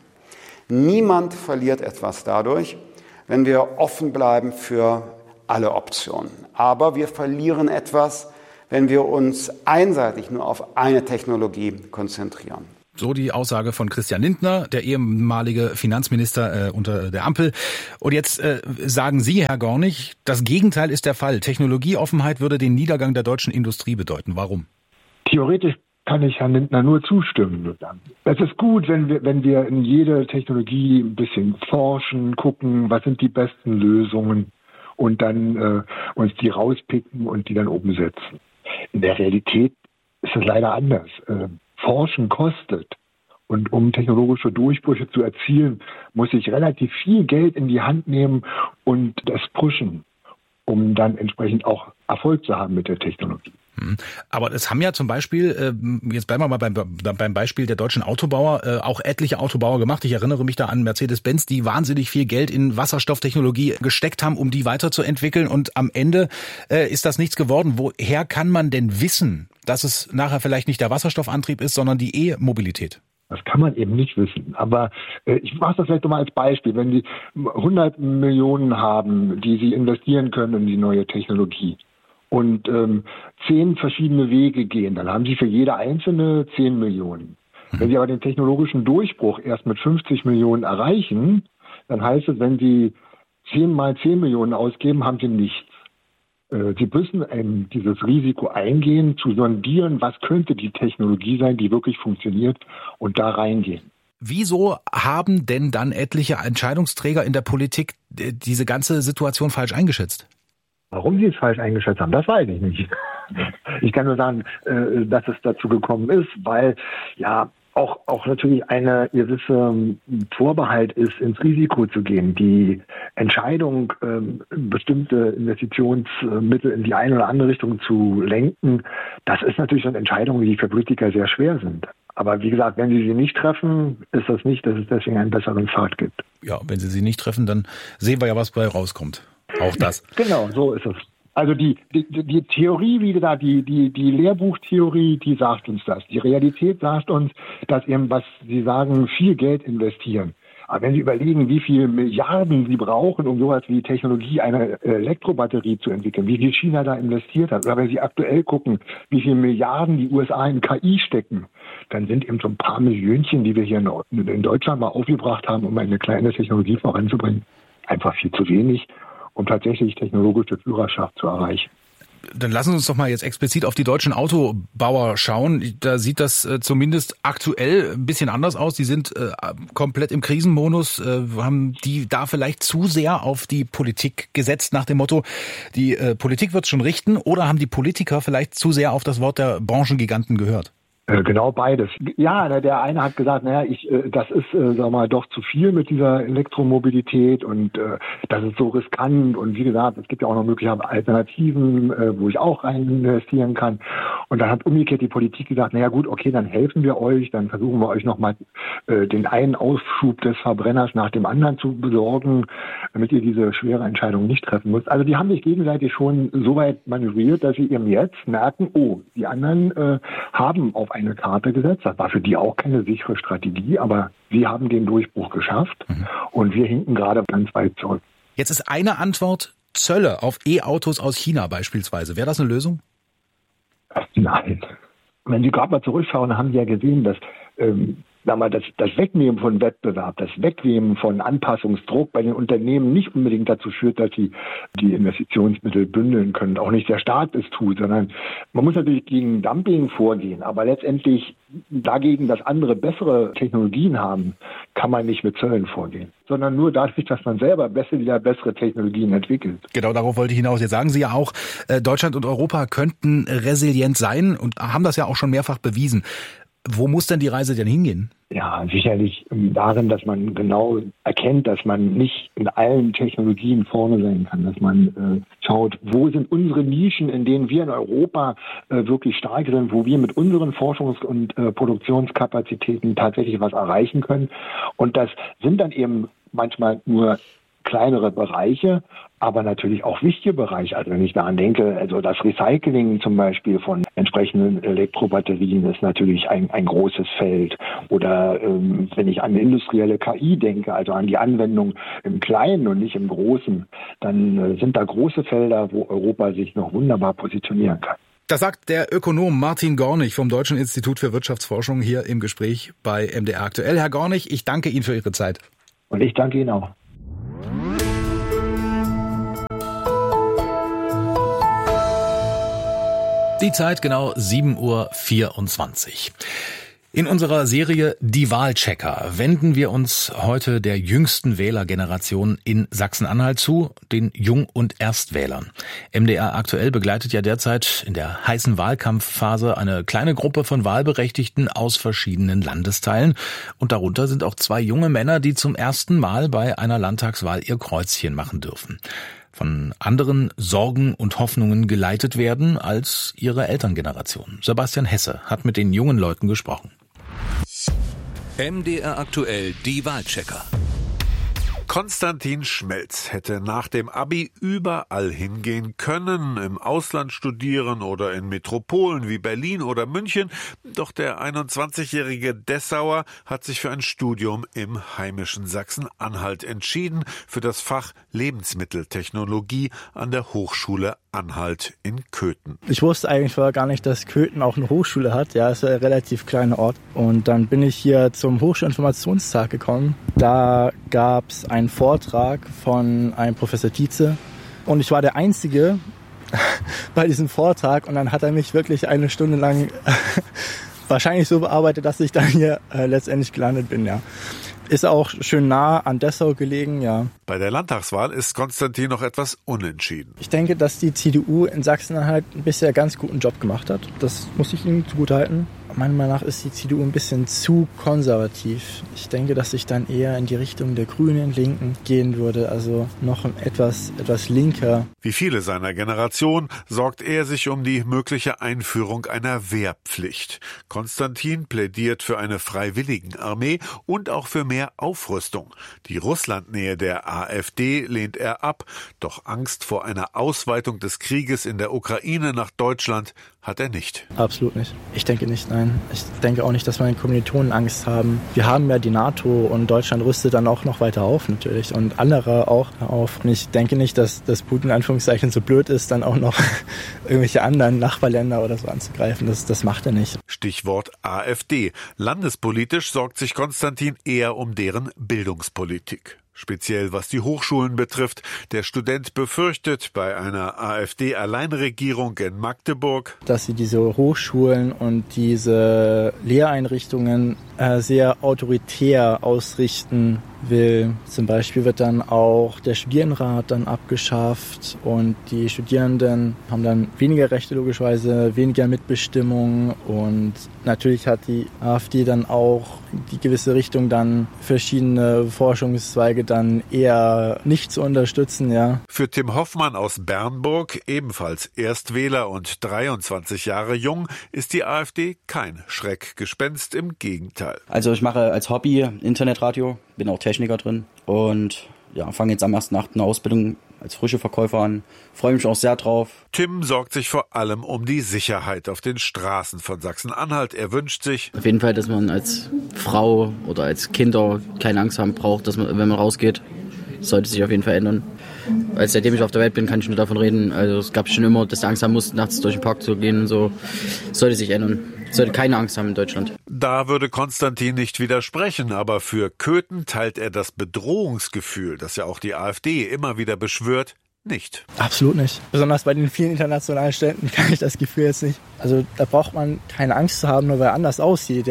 Niemand verliert etwas dadurch, wenn wir offen bleiben für alle Optionen. Aber wir verlieren etwas, wenn wir uns einseitig nur auf eine Technologie konzentrieren. So die Aussage von Christian Lindner, der ehemalige Finanzminister äh, unter der Ampel. Und jetzt äh, sagen Sie, Herr Gornig, das Gegenteil ist der Fall. Technologieoffenheit würde den Niedergang der deutschen Industrie bedeuten. Warum? Theoretisch kann ich Herrn Lindner nur zustimmen. Es ist gut, wenn wir, wenn wir in jede Technologie ein bisschen forschen, gucken, was sind die besten Lösungen und dann äh, uns die rauspicken und die dann umsetzen. In der Realität ist es leider anders. Äh, Forschen kostet. Und um technologische Durchbrüche zu erzielen, muss ich relativ viel Geld in die Hand nehmen und das pushen, um dann entsprechend auch Erfolg zu haben mit der Technologie. Aber es haben ja zum Beispiel, jetzt bleiben wir mal beim, beim Beispiel der deutschen Autobauer, auch etliche Autobauer gemacht. Ich erinnere mich da an Mercedes-Benz, die wahnsinnig viel Geld in Wasserstofftechnologie gesteckt haben, um die weiterzuentwickeln. Und am Ende ist das nichts geworden. Woher kann man denn wissen, dass es nachher vielleicht nicht der Wasserstoffantrieb ist, sondern die E-Mobilität? Das kann man eben nicht wissen. Aber äh, ich mache das vielleicht nochmal als Beispiel. Wenn Sie hundert Millionen haben, die Sie investieren können in die neue Technologie und ähm, zehn verschiedene Wege gehen, dann haben Sie für jede einzelne zehn Millionen. Mhm. Wenn Sie aber den technologischen Durchbruch erst mit fünfzig Millionen erreichen, dann heißt es, wenn Sie zehn mal zehn Millionen ausgeben, haben Sie nichts. Sie müssen ähm, dieses Risiko eingehen, zu sondieren, was könnte die Technologie sein, die wirklich funktioniert, und da reingehen. Wieso haben denn dann etliche Entscheidungsträger in der Politik diese ganze Situation falsch eingeschätzt? Warum sie es falsch eingeschätzt haben, das weiß ich nicht. Ich kann nur sagen, äh, dass es dazu gekommen ist, weil ja auch auch natürlich eine gewisse Vorbehalt ist, ins Risiko zu gehen. Die Entscheidung, ähm, bestimmte Investitionsmittel in die eine oder andere Richtung zu lenken, das ist natürlich schon Entscheidungen, die für Politiker sehr schwer sind. Aber wie gesagt, wenn sie sie nicht treffen, ist das nicht, dass es deswegen einen besseren Pfad gibt. Ja, wenn sie sie nicht treffen, dann sehen wir ja, was bei rauskommt. Auch das. Genau, so ist es. Also die, die, die Theorie, wie gesagt, die, die, die Lehrbuchtheorie, die sagt uns das. Die Realität sagt uns, dass eben, was Sie sagen, viel Geld investieren. Aber wenn Sie überlegen, wie viele Milliarden Sie brauchen, um sowas wie Technologie, eine Elektrobatterie zu entwickeln, wie viel China da investiert hat, oder wenn Sie aktuell gucken, wie viele Milliarden die U S A in K I stecken, dann sind eben so ein paar Millionchen, die wir hier in Deutschland mal aufgebracht haben, um eine kleine Technologie voranzubringen, einfach viel zu wenig, um tatsächlich technologische Führerschaft zu erreichen. Dann lassen Sie uns doch mal jetzt explizit auf die deutschen Autobauer schauen. Da sieht das äh, zumindest aktuell ein bisschen anders aus. Die sind äh, komplett im Krisenmodus. Äh, haben die da vielleicht zu sehr auf die Politik gesetzt nach dem Motto, die äh, Politik wird schon richten? Oder haben die Politiker vielleicht zu sehr auf das Wort der Branchengiganten gehört? Genau beides. Ja, der eine hat gesagt, naja, ich, das ist, sag mal, doch zu viel mit dieser Elektromobilität und äh, das ist so riskant und wie gesagt, es gibt ja auch noch mögliche Alternativen, äh, wo ich auch rein investieren kann. Und dann hat umgekehrt die Politik gesagt, naja gut, okay, dann helfen wir euch, dann versuchen wir euch nochmal äh, den einen Aufschub des Verbrenners nach dem anderen zu besorgen, damit ihr diese schwere Entscheidung nicht treffen müsst. Also die haben sich gegenseitig schon so weit manövriert, dass sie eben jetzt merken, oh, die anderen äh, haben auf eine Karte gesetzt. Das war für die auch keine sichere Strategie, aber sie haben den Durchbruch geschafft mhm. und wir hinken gerade ganz weit zurück. Jetzt ist eine Antwort Zölle auf E-Autos aus China beispielsweise. Wäre das eine Lösung? Nein. Wenn Sie gerade mal zurückschauen, haben Sie ja gesehen, dass ähm, mal, das, das Wegnehmen von Wettbewerb, das Wegnehmen von Anpassungsdruck bei den Unternehmen nicht unbedingt dazu führt, dass sie die Investitionsmittel bündeln können. Auch nicht der Staat es tut, sondern man muss natürlich gegen Dumping vorgehen. Aber letztendlich dagegen, dass andere bessere Technologien haben, kann man nicht mit Zöllen vorgehen, sondern nur dadurch, dass man selber bessere, wieder bessere Technologien entwickelt. Genau, darauf wollte ich hinaus. Jetzt sagen Sie ja auch, Deutschland und Europa könnten resilient sein und haben das ja auch schon mehrfach bewiesen. Wo muss denn die Reise denn hingehen? Ja, sicherlich darin, dass man genau erkennt, dass man nicht in allen Technologien vorne sein kann, dass man äh, schaut, wo sind unsere Nischen, in denen wir in Europa äh, wirklich stark sind, wo wir mit unseren Forschungs- und äh, Produktionskapazitäten tatsächlich was erreichen können. Und das sind dann eben manchmal nur kleinere Bereiche, aber natürlich auch wichtige Bereiche. Also wenn ich daran denke, also das Recycling zum Beispiel von entsprechenden Elektrobatterien ist natürlich ein, ein großes Feld. Oder ähm, wenn ich an industrielle K I denke, also an die Anwendung im Kleinen und nicht im Großen, dann äh, sind da große Felder, wo Europa sich noch wunderbar positionieren kann. Das sagt der Ökonom Martin Gornig vom Deutschen Institut für Wirtschaftsforschung hier im Gespräch bei M D R aktuell. Herr Gornig, ich danke Ihnen für Ihre Zeit. Und ich danke Ihnen auch. Die Zeit genau sieben Uhr vierundzwanzig. In unserer Serie Die Wahlchecker wenden wir uns heute der jüngsten Wählergeneration in Sachsen-Anhalt zu, den Jung- und Erstwählern. M D R aktuell begleitet ja derzeit in der heißen Wahlkampfphase eine kleine Gruppe von Wahlberechtigten aus verschiedenen Landesteilen. Und darunter sind auch zwei junge Männer, die zum ersten Mal bei einer Landtagswahl ihr Kreuzchen machen dürfen. Von anderen Sorgen und Hoffnungen geleitet werden als ihre Elterngeneration. Sebastian Hesse hat mit den jungen Leuten gesprochen. M D R aktuell, die Wahlchecker. Konstantin Schmelz hätte nach dem Abi überall hingehen können, im Ausland studieren oder in Metropolen wie Berlin oder München. Doch der einundzwanzigjährige Dessauer hat sich für ein Studium im heimischen Sachsen-Anhalt entschieden, für das Fach Lebensmitteltechnologie an der Hochschule Anhalt in Köthen. Ich wusste eigentlich vorher gar nicht, dass Köthen auch eine Hochschule hat. Ja, es ist ein relativ kleiner Ort. Und dann bin ich hier zum Hochschulinformationstag gekommen. Da gab es einen Vortrag von einem Professor Tietze. Und ich war der Einzige bei diesem Vortrag. Und dann hat er mich wirklich eine Stunde lang wahrscheinlich so bearbeitet, dass ich dann hier äh, letztendlich gelandet bin, ja. Ist auch schön nah an Dessau gelegen, ja. Bei der Landtagswahl ist Konstantin noch etwas unentschieden. Ich denke, dass die C D U in Sachsen-Anhalt bisher ganz guten Job gemacht hat. Das muss ich Ihnen zugutehalten. Meiner Meinung nach ist die C D U ein bisschen zu konservativ. Ich denke, dass ich dann eher in die Richtung der Grünen, Linken gehen würde. Also noch etwas, etwas linker. Wie viele seiner Generation sorgt er sich um die mögliche Einführung einer Wehrpflicht. Konstantin plädiert für eine Freiwilligenarmee und auch für mehr Aufrüstung. Die Russlandnähe der AfD lehnt er ab. Doch Angst vor einer Ausweitung des Krieges in der Ukraine nach Deutschland hat er nicht. Absolut nicht. Ich denke nicht, nein. Ich denke auch nicht, dass meine Kommilitonen Angst haben. Wir haben ja die NATO und Deutschland rüstet dann auch noch weiter auf natürlich und andere auch auf. Und ich denke nicht, dass, dass Putin in Anführungszeichen so blöd ist, dann auch noch irgendwelche anderen Nachbarländer oder so anzugreifen. Das, das macht er nicht. Stichwort AfD. Landespolitisch sorgt sich Konstantin eher um deren Bildungspolitik. Speziell was die Hochschulen betrifft. Der Student befürchtet bei einer AfD-Alleinregierung in Magdeburg, dass sie diese Hochschulen und diese Lehreinrichtungen äh, sehr autoritär ausrichten will. Zum Beispiel wird dann auch der Studierendenrat dann abgeschafft und die Studierenden haben dann weniger Rechte logischerweise, weniger Mitbestimmung und natürlich hat die AfD dann auch die gewisse Richtung dann verschiedene Forschungszweige dann eher nicht zu unterstützen, ja. Für Tim Hoffmann aus Bernburg, ebenfalls Erstwähler und dreiundzwanzig Jahre jung, ist die AfD kein Schreckgespenst, im Gegenteil. Also ich mache als Hobby Internetradio, bin auch Techniker drin und ja, fange jetzt am ersten achten eine Ausbildung als frische Verkäufer an. Freue mich auch sehr drauf. Tim sorgt sich vor allem um die Sicherheit auf den Straßen von Sachsen-Anhalt. Er wünscht sich auf jeden Fall, dass man als Frau oder als Kinder keine Angst haben braucht, dass man, wenn man rausgeht, das sollte sich auf jeden Fall ändern. Weil seitdem ich auf der Welt bin, kann ich nur davon reden. Also es gab schon immer, dass du Angst haben musst, nachts durch den Park zu gehen und so. Das sollte sich ändern. Ich sollte keine Angst haben in Deutschland. Da würde Konstantin nicht widersprechen, aber für Köthen teilt er das Bedrohungsgefühl, das ja auch die AfD immer wieder beschwört, nicht. Absolut nicht. Besonders bei den vielen internationalen Städten kann ich das Gefühl jetzt nicht. Also da braucht man keine Angst zu haben, nur weil er anders aussieht, ja.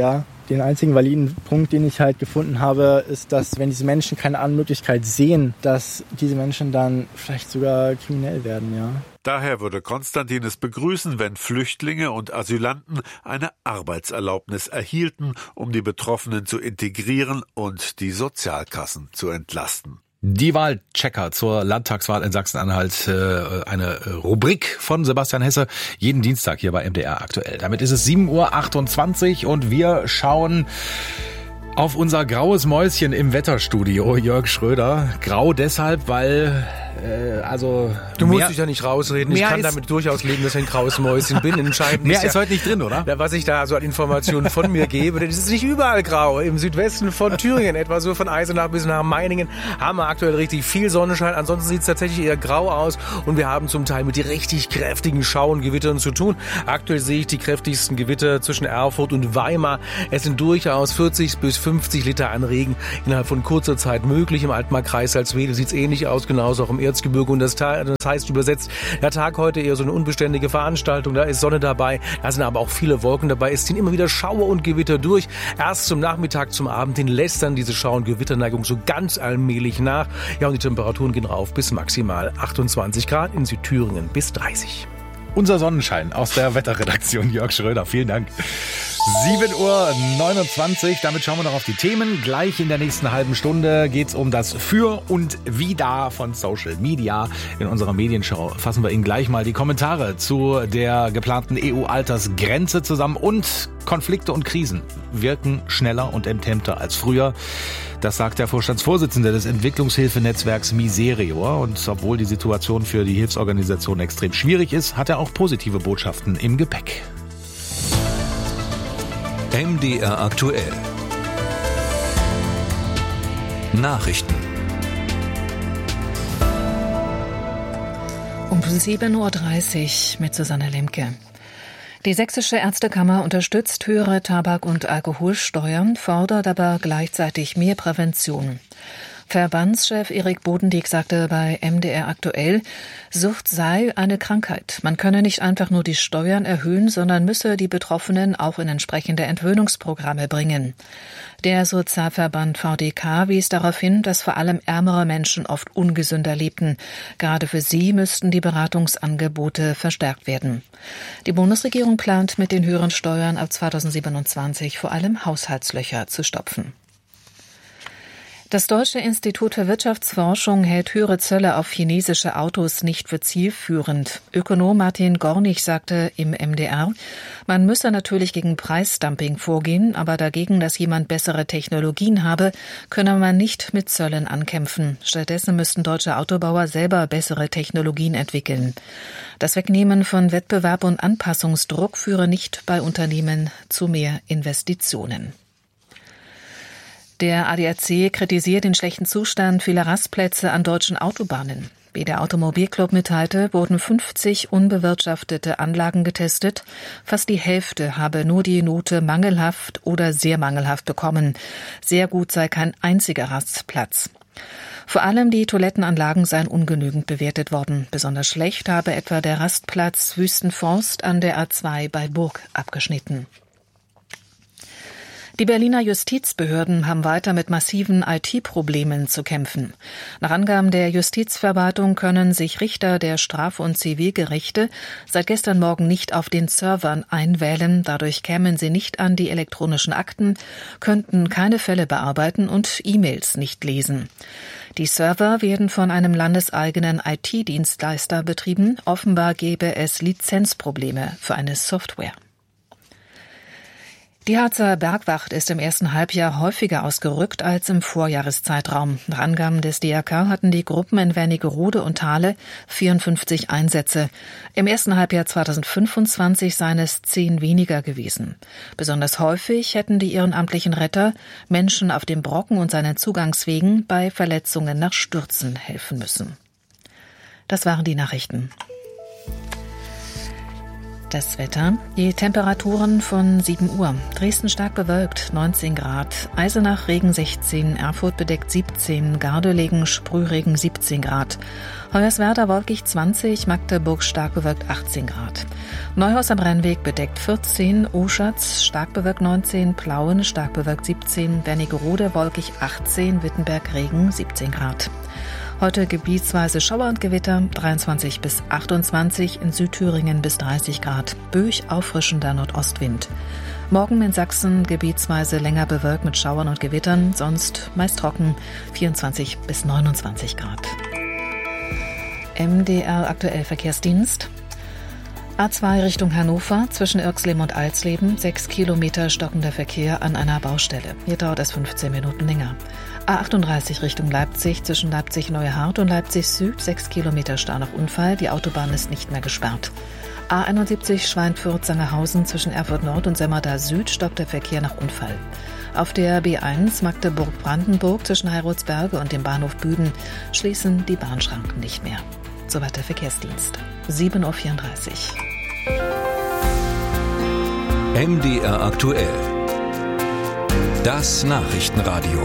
Den einzigen validen Punkt, den ich halt gefunden habe, ist, dass wenn diese Menschen keine andere Möglichkeit sehen, dass diese Menschen dann vielleicht sogar kriminell werden, ja. Daher würde Konstantin es begrüßen, wenn Flüchtlinge und Asylanten eine Arbeitserlaubnis erhielten, um die Betroffenen zu integrieren und die Sozialkassen zu entlasten. Die Wahlchecker zur Landtagswahl in Sachsen-Anhalt, eine Rubrik von Sebastian Hesse, jeden Dienstag hier bei M D R aktuell. Damit ist es sieben Uhr achtundzwanzig und wir schauen auf unser graues Mäuschen im Wetterstudio, Jörg Schröder. Grau deshalb, weil, äh, also... Du musst dich da nicht rausreden. Ich kann damit durchaus leben, dass ich ein graues Mäuschen bin. Entscheidend mehr ist, ist ja, heute nicht drin, oder? Was ich da so an Informationen von mir gebe, denn es ist nicht überall grau. Im Südwesten von Thüringen, etwa so von Eisenach bis nach Meiningen, haben wir aktuell richtig viel Sonnenschein. Ansonsten sieht es tatsächlich eher grau aus und wir haben zum Teil mit richtig kräftigen Schau- und Gewittern zu tun. Aktuell sehe ich die kräftigsten Gewitter zwischen Erfurt und Weimar. Es sind durchaus vierzig bis fünfzig Liter an Regen innerhalb von kurzer Zeit möglich. Im Altmark-Kreis Salzwedel sieht es ähnlich aus, genauso auch im Erzgebirge. Und das, das heißt übersetzt, der Tag heute eher so eine unbeständige Veranstaltung. Da ist Sonne dabei, da sind aber auch viele Wolken dabei. Es ziehen immer wieder Schauer und Gewitter durch. Erst zum Nachmittag, zum Abend hin lässt dann diese Schau- und Gewitterneigung so ganz allmählich nach. Ja, und die Temperaturen gehen rauf bis maximal achtundzwanzig Grad, in Südthüringen bis dreißig. Unser Sonnenschein aus der Wetterredaktion, Jörg Schröder. Vielen Dank. sieben Uhr neunundzwanzig, damit schauen wir noch auf die Themen. Gleich in der nächsten halben Stunde geht's um das Für und Wider von Social Media. In unserer Medienschau fassen wir Ihnen gleich mal die Kommentare zu der geplanten E U-Altersgrenze zusammen. Und Konflikte und Krisen wirken schneller und enthemmter als früher. Das sagt der Vorstandsvorsitzende des Entwicklungshilfenetzwerks Miserior. Und obwohl die Situation für die Hilfsorganisation extrem schwierig ist, hat er auch positive Botschaften im Gepäck. M D R aktuell. Nachrichten. Um sieben Uhr dreißig mit Susanne Lemke. Die Sächsische Ärztekammer unterstützt höhere Tabak- und Alkoholsteuern, fordert aber gleichzeitig mehr Prävention. Verbandschef Erik Bodendieck sagte bei M D R aktuell, Sucht sei eine Krankheit. Man könne nicht einfach nur die Steuern erhöhen, sondern müsse die Betroffenen auch in entsprechende Entwöhnungsprogramme bringen. Der Sozialverband V D K wies darauf hin, dass vor allem ärmere Menschen oft ungesünder lebten. Gerade für sie müssten die Beratungsangebote verstärkt werden. Die Bundesregierung plant mit den höheren Steuern ab zweitausendsiebenundzwanzig vor allem Haushaltslöcher zu stopfen. Das Deutsche Institut für Wirtschaftsforschung hält höhere Zölle auf chinesische Autos nicht für zielführend. Ökonom Martin Gornig sagte im M D R, man müsse natürlich gegen Preisdumping vorgehen, aber dagegen, dass jemand bessere Technologien habe, könne man nicht mit Zöllen ankämpfen. Stattdessen müssten deutsche Autobauer selber bessere Technologien entwickeln. Das Wegnehmen von Wettbewerb und Anpassungsdruck führe nicht bei Unternehmen zu mehr Investitionen. Der A D A C kritisiert den schlechten Zustand vieler Rastplätze an deutschen Autobahnen. Wie der Automobilclub mitteilte, wurden fünfzig unbewirtschaftete Anlagen getestet. Fast die Hälfte habe nur die Note mangelhaft oder sehr mangelhaft bekommen. Sehr gut sei kein einziger Rastplatz. Vor allem die Toilettenanlagen seien ungenügend bewertet worden. Besonders schlecht habe etwa der Rastplatz Wüstenforst an der A zwei bei Burg abgeschnitten. Die Berliner Justizbehörden haben weiter mit massiven I T-Problemen zu kämpfen. Nach Angaben der Justizverwaltung können sich Richter der Straf- und Zivilgerichte seit gestern Morgen nicht auf den Servern einwählen. Dadurch kämen sie nicht an die elektronischen Akten, könnten keine Fälle bearbeiten und E-Mails nicht lesen. Die Server werden von einem landeseigenen I T-Dienstleister betrieben. Offenbar gäbe es Lizenzprobleme für eine Software. Die Harzer Bergwacht ist im ersten Halbjahr häufiger ausgerückt als im Vorjahreszeitraum. Nach Angaben des D R K hatten die Gruppen in Wernigerode und Thale vierundfünfzig Einsätze. Im ersten Halbjahr zweitausendfünfundzwanzig seien es zehn weniger gewesen. Besonders häufig hätten die ehrenamtlichen Retter Menschen auf dem Brocken und seinen Zugangswegen bei Verletzungen nach Stürzen helfen müssen. Das waren die Nachrichten. Das Wetter. Die Temperaturen von sieben Uhr. Dresden stark bewölkt, neunzehn Grad. Eisenach Regen sechzehn, Erfurt bedeckt siebzehn, Gardelegen Sprühregen siebzehn Grad. Hoyerswerda wolkig zwanzig, Magdeburg stark bewölkt achtzehn Grad. Neuhaus am Rennweg bedeckt vierzehn, Oschatz stark bewölkt neunzehn, Plauen stark bewölkt siebzehn, Wernigerode wolkig achtzehn, Wittenberg Regen siebzehn Grad. Heute gebietsweise Schauer und Gewitter, dreiundzwanzig bis achtundzwanzig, in Südthüringen bis dreißig Grad, böig auffrischender Nordostwind. Morgen in Sachsen gebietsweise länger bewölkt mit Schauern und Gewittern, sonst meist trocken, vierundzwanzig bis neunundzwanzig Grad. M D R aktuell Verkehrsdienst. A zwei Richtung Hannover, zwischen Irxleben und Alsleben, sechs Kilometer stockender Verkehr an einer Baustelle. Hier dauert es fünfzehn Minuten länger. A achtunddreißig Richtung Leipzig, zwischen Leipzig-Neuhardt und Leipzig-Süd, sechs Kilometer Stau nach Unfall, die Autobahn ist nicht mehr gesperrt. A einundsiebzig Schweinfurt-Sangerhausen, zwischen Erfurt-Nord und Semmerdal-Süd, stockt der Verkehr nach Unfall. Auf der B eins Magdeburg-Brandenburg, zwischen Heiratsberge und dem Bahnhof Büden, schließen die Bahnschranken nicht mehr. Soweit der Verkehrsdienst. sieben Uhr vierunddreißig. M D R aktuell. Das Nachrichtenradio.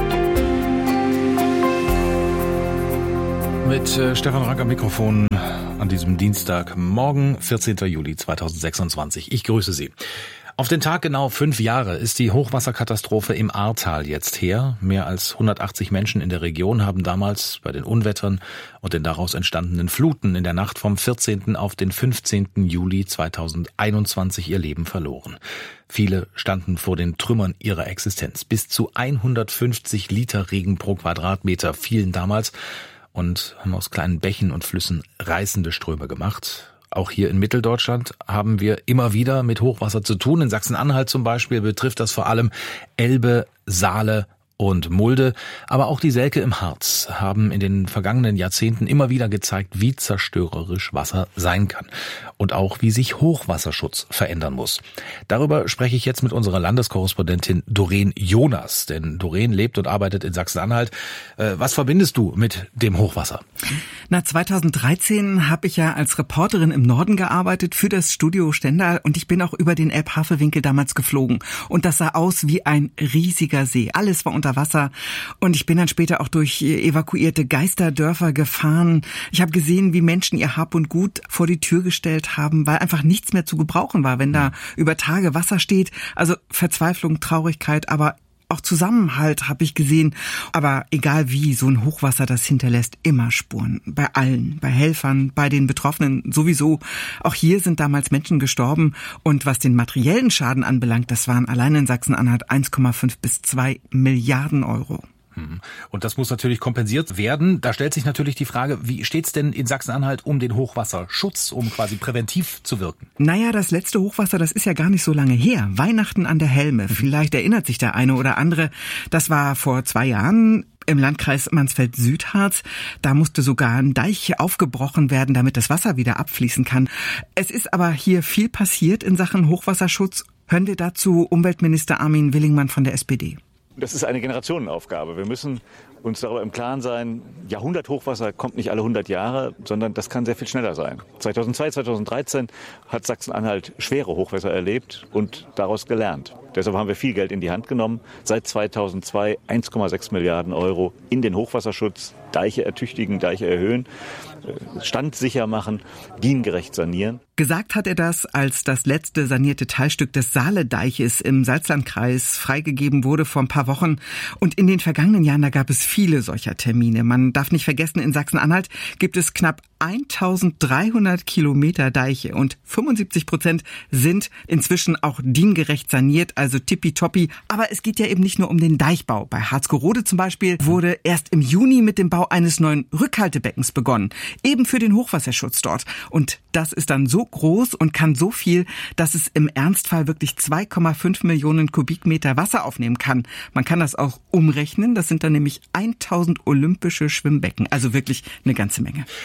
Mit äh, Stefan Rank am Mikrofon an diesem Dienstagmorgen, vierzehnten Juli zweitausendsechsundzwanzig. Ich grüße Sie. Auf den Tag genau fünf Jahre ist die Hochwasserkatastrophe im Ahrtal jetzt her. Mehr als hundertachtzig Menschen in der Region haben damals bei den Unwettern und den daraus entstandenen Fluten in der Nacht vom vierzehnten auf den fünfzehnten Juli zweitausendeinundzwanzig ihr Leben verloren. Viele standen vor den Trümmern ihrer Existenz. Bis zu hundertfünfzig Liter Regen pro Quadratmeter fielen damals und haben aus kleinen Bächen und Flüssen reißende Ströme gemacht. Auch hier in Mitteldeutschland haben wir immer wieder mit Hochwasser zu tun. In Sachsen-Anhalt zum Beispiel betrifft das vor allem Elbe, Saale und Mulde. Aber auch die Selke im Harz haben in den vergangenen Jahrzehnten immer wieder gezeigt, wie zerstörerisch Wasser sein kann. Und auch, wie sich Hochwasserschutz verändern muss. Darüber spreche ich jetzt mit unserer Landeskorrespondentin Doreen Jonas. Denn Doreen lebt und arbeitet in Sachsen-Anhalt. Was verbindest du mit dem Hochwasser? Na, zweitausenddreizehn habe ich ja als Reporterin im Norden gearbeitet für das Studio Stendal. Und ich bin auch über den Elbhavelwinkel damals geflogen. Und das sah aus wie ein riesiger See. Alles war unter Wasser. Und ich bin dann später auch durch evakuierte Geisterdörfer gefahren. Ich habe gesehen, wie Menschen ihr Hab und Gut vor die Tür gestellt haben, weil einfach nichts mehr zu gebrauchen war, wenn da über Tage Wasser steht. Also Verzweiflung, Traurigkeit, aber auch Zusammenhalt habe ich gesehen. Aber egal wie, so ein Hochwasser, das hinterlässt immer Spuren. Bei allen, bei Helfern, bei den Betroffenen sowieso. Auch hier sind damals Menschen gestorben. Und was den materiellen Schaden anbelangt, das waren allein in Sachsen-Anhalt eins Komma fünf bis zwei Milliarden Euro. Und das muss natürlich kompensiert werden. Da stellt sich natürlich die Frage, wie steht's denn in Sachsen-Anhalt um den Hochwasserschutz, um quasi präventiv zu wirken? Naja, das letzte Hochwasser, das ist ja gar nicht so lange her. Weihnachten an der Helme. Vielleicht erinnert sich der eine oder andere. Das war vor zwei Jahren im Landkreis Mansfeld-Südharz. Da musste sogar ein Deich aufgebrochen werden, damit das Wasser wieder abfließen kann. Es ist aber hier viel passiert in Sachen Hochwasserschutz. Hören wir dazu Umweltminister Armin Willingmann von der S P D. Das ist eine Generationenaufgabe. Wir müssen uns darüber im Klaren sein, Jahrhunderthochwasser kommt nicht alle hundert Jahre, sondern das kann sehr viel schneller sein. zweitausendzwei, zweitausenddreizehn hat Sachsen-Anhalt schwere Hochwasser erlebt und daraus gelernt. Deshalb haben wir viel Geld in die Hand genommen. Seit zweitausendzwei eins Komma sechs Milliarden Euro in den Hochwasserschutz, Deiche ertüchtigen, Deiche erhöhen, standsicher machen, diengerecht sanieren. Gesagt hat er das, als das letzte sanierte Teilstück des Saale-Deiches im Salzlandkreis freigegeben wurde vor ein paar Wochen. Und in den vergangenen Jahren, da gab es viele solcher Termine. Man darf nicht vergessen, in Sachsen-Anhalt gibt es knapp eintausenddreihundert Kilometer Deiche und fünfundsiebzig Prozent sind inzwischen auch diengerecht saniert, also tippitoppi. Aber es geht ja eben nicht nur um den Deichbau. Bei Harzgerode zum Beispiel wurde erst im Juni mit dem Bau eines neuen Rückhaltebeckens begonnen. Eben für den Hochwasserschutz dort. Und das ist dann so groß und kann so viel, dass es im Ernstfall wirklich zwei Komma fünf Millionen Kubikmeter Wasser aufnehmen kann. Man kann das auch umrechnen. Das sind dann nämlich tausend olympische Schwimmbecken. Also wirklich eine ganze Menge. So, du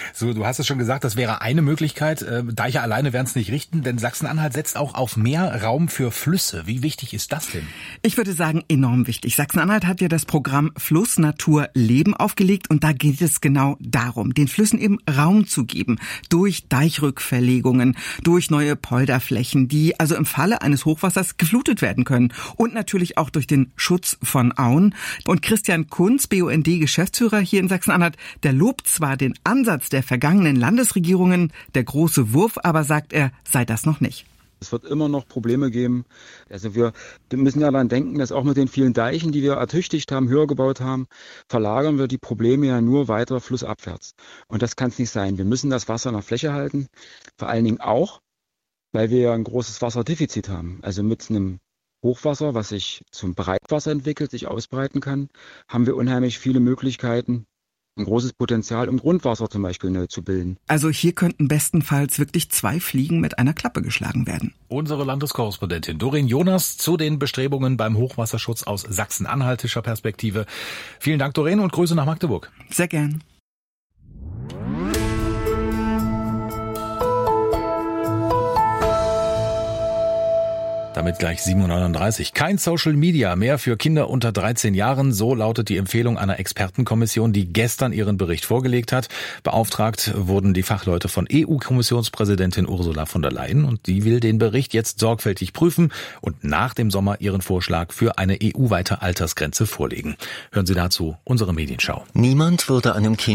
du hast es schon gesagt, das wäre eine Möglichkeit. Deiche alleine werden es nicht richten, denn Sachsen-Anhalt setzt auch auf mehr Raum für Flüsse. Wie wichtig ist das denn? Ich würde sagen, enorm wichtig. Sachsen-Anhalt hat ja das Programm Fluss, Natur, Leben aufgelegt und da geht es genau darum, den Flüssen eben Raum zu geben. Durch Deichrückverlegungen, durch neue Polderflächen, die also im Falle eines Hochwassers geflutet werden können. Und natürlich auch durch den Schutz von Auen. Und Christian Kunz, B U N D-Geschäftsführer hier in Sachsen-Anhalt, der lobt zwar den Ansatz der vergangenen Landesregierungen, der große Wurf, aber sagt er, sei das noch nicht. Es wird immer noch Probleme geben. Also wir müssen ja daran denken, dass auch mit den vielen Deichen, die wir ertüchtigt haben, höher gebaut haben, verlagern wir die Probleme ja nur weiter flussabwärts. Und das kann es nicht sein. Wir müssen das Wasser in der Fläche halten. Vor allen Dingen auch, weil wir ja ein großes Wasserdefizit haben. Also mit einem Hochwasser, was sich zum Breitwasser entwickelt, sich ausbreiten kann, haben wir unheimlich viele Möglichkeiten, ein großes Potenzial, um Grundwasser zum Beispiel neu zu bilden. Also hier könnten bestenfalls wirklich zwei Fliegen mit einer Klappe geschlagen werden. Unsere Landeskorrespondentin Doreen Jonas zu den Bestrebungen beim Hochwasserschutz aus sachsen-anhaltischer Perspektive. Vielen Dank, Doreen, und Grüße nach Magdeburg. Sehr gern. Damit gleich sieben Uhr neununddreißig. Kein Social Media mehr für Kinder unter dreizehn Jahren. So lautet die Empfehlung einer Expertenkommission, die gestern ihren Bericht vorgelegt hat. Beauftragt wurden die Fachleute von E U-Kommissionspräsidentin Ursula von der Leyen. Und die will den Bericht jetzt sorgfältig prüfen und nach dem Sommer ihren Vorschlag für eine E U-weite Altersgrenze vorlegen. Hören Sie dazu unsere Medienschau. Niemand würde einem Kind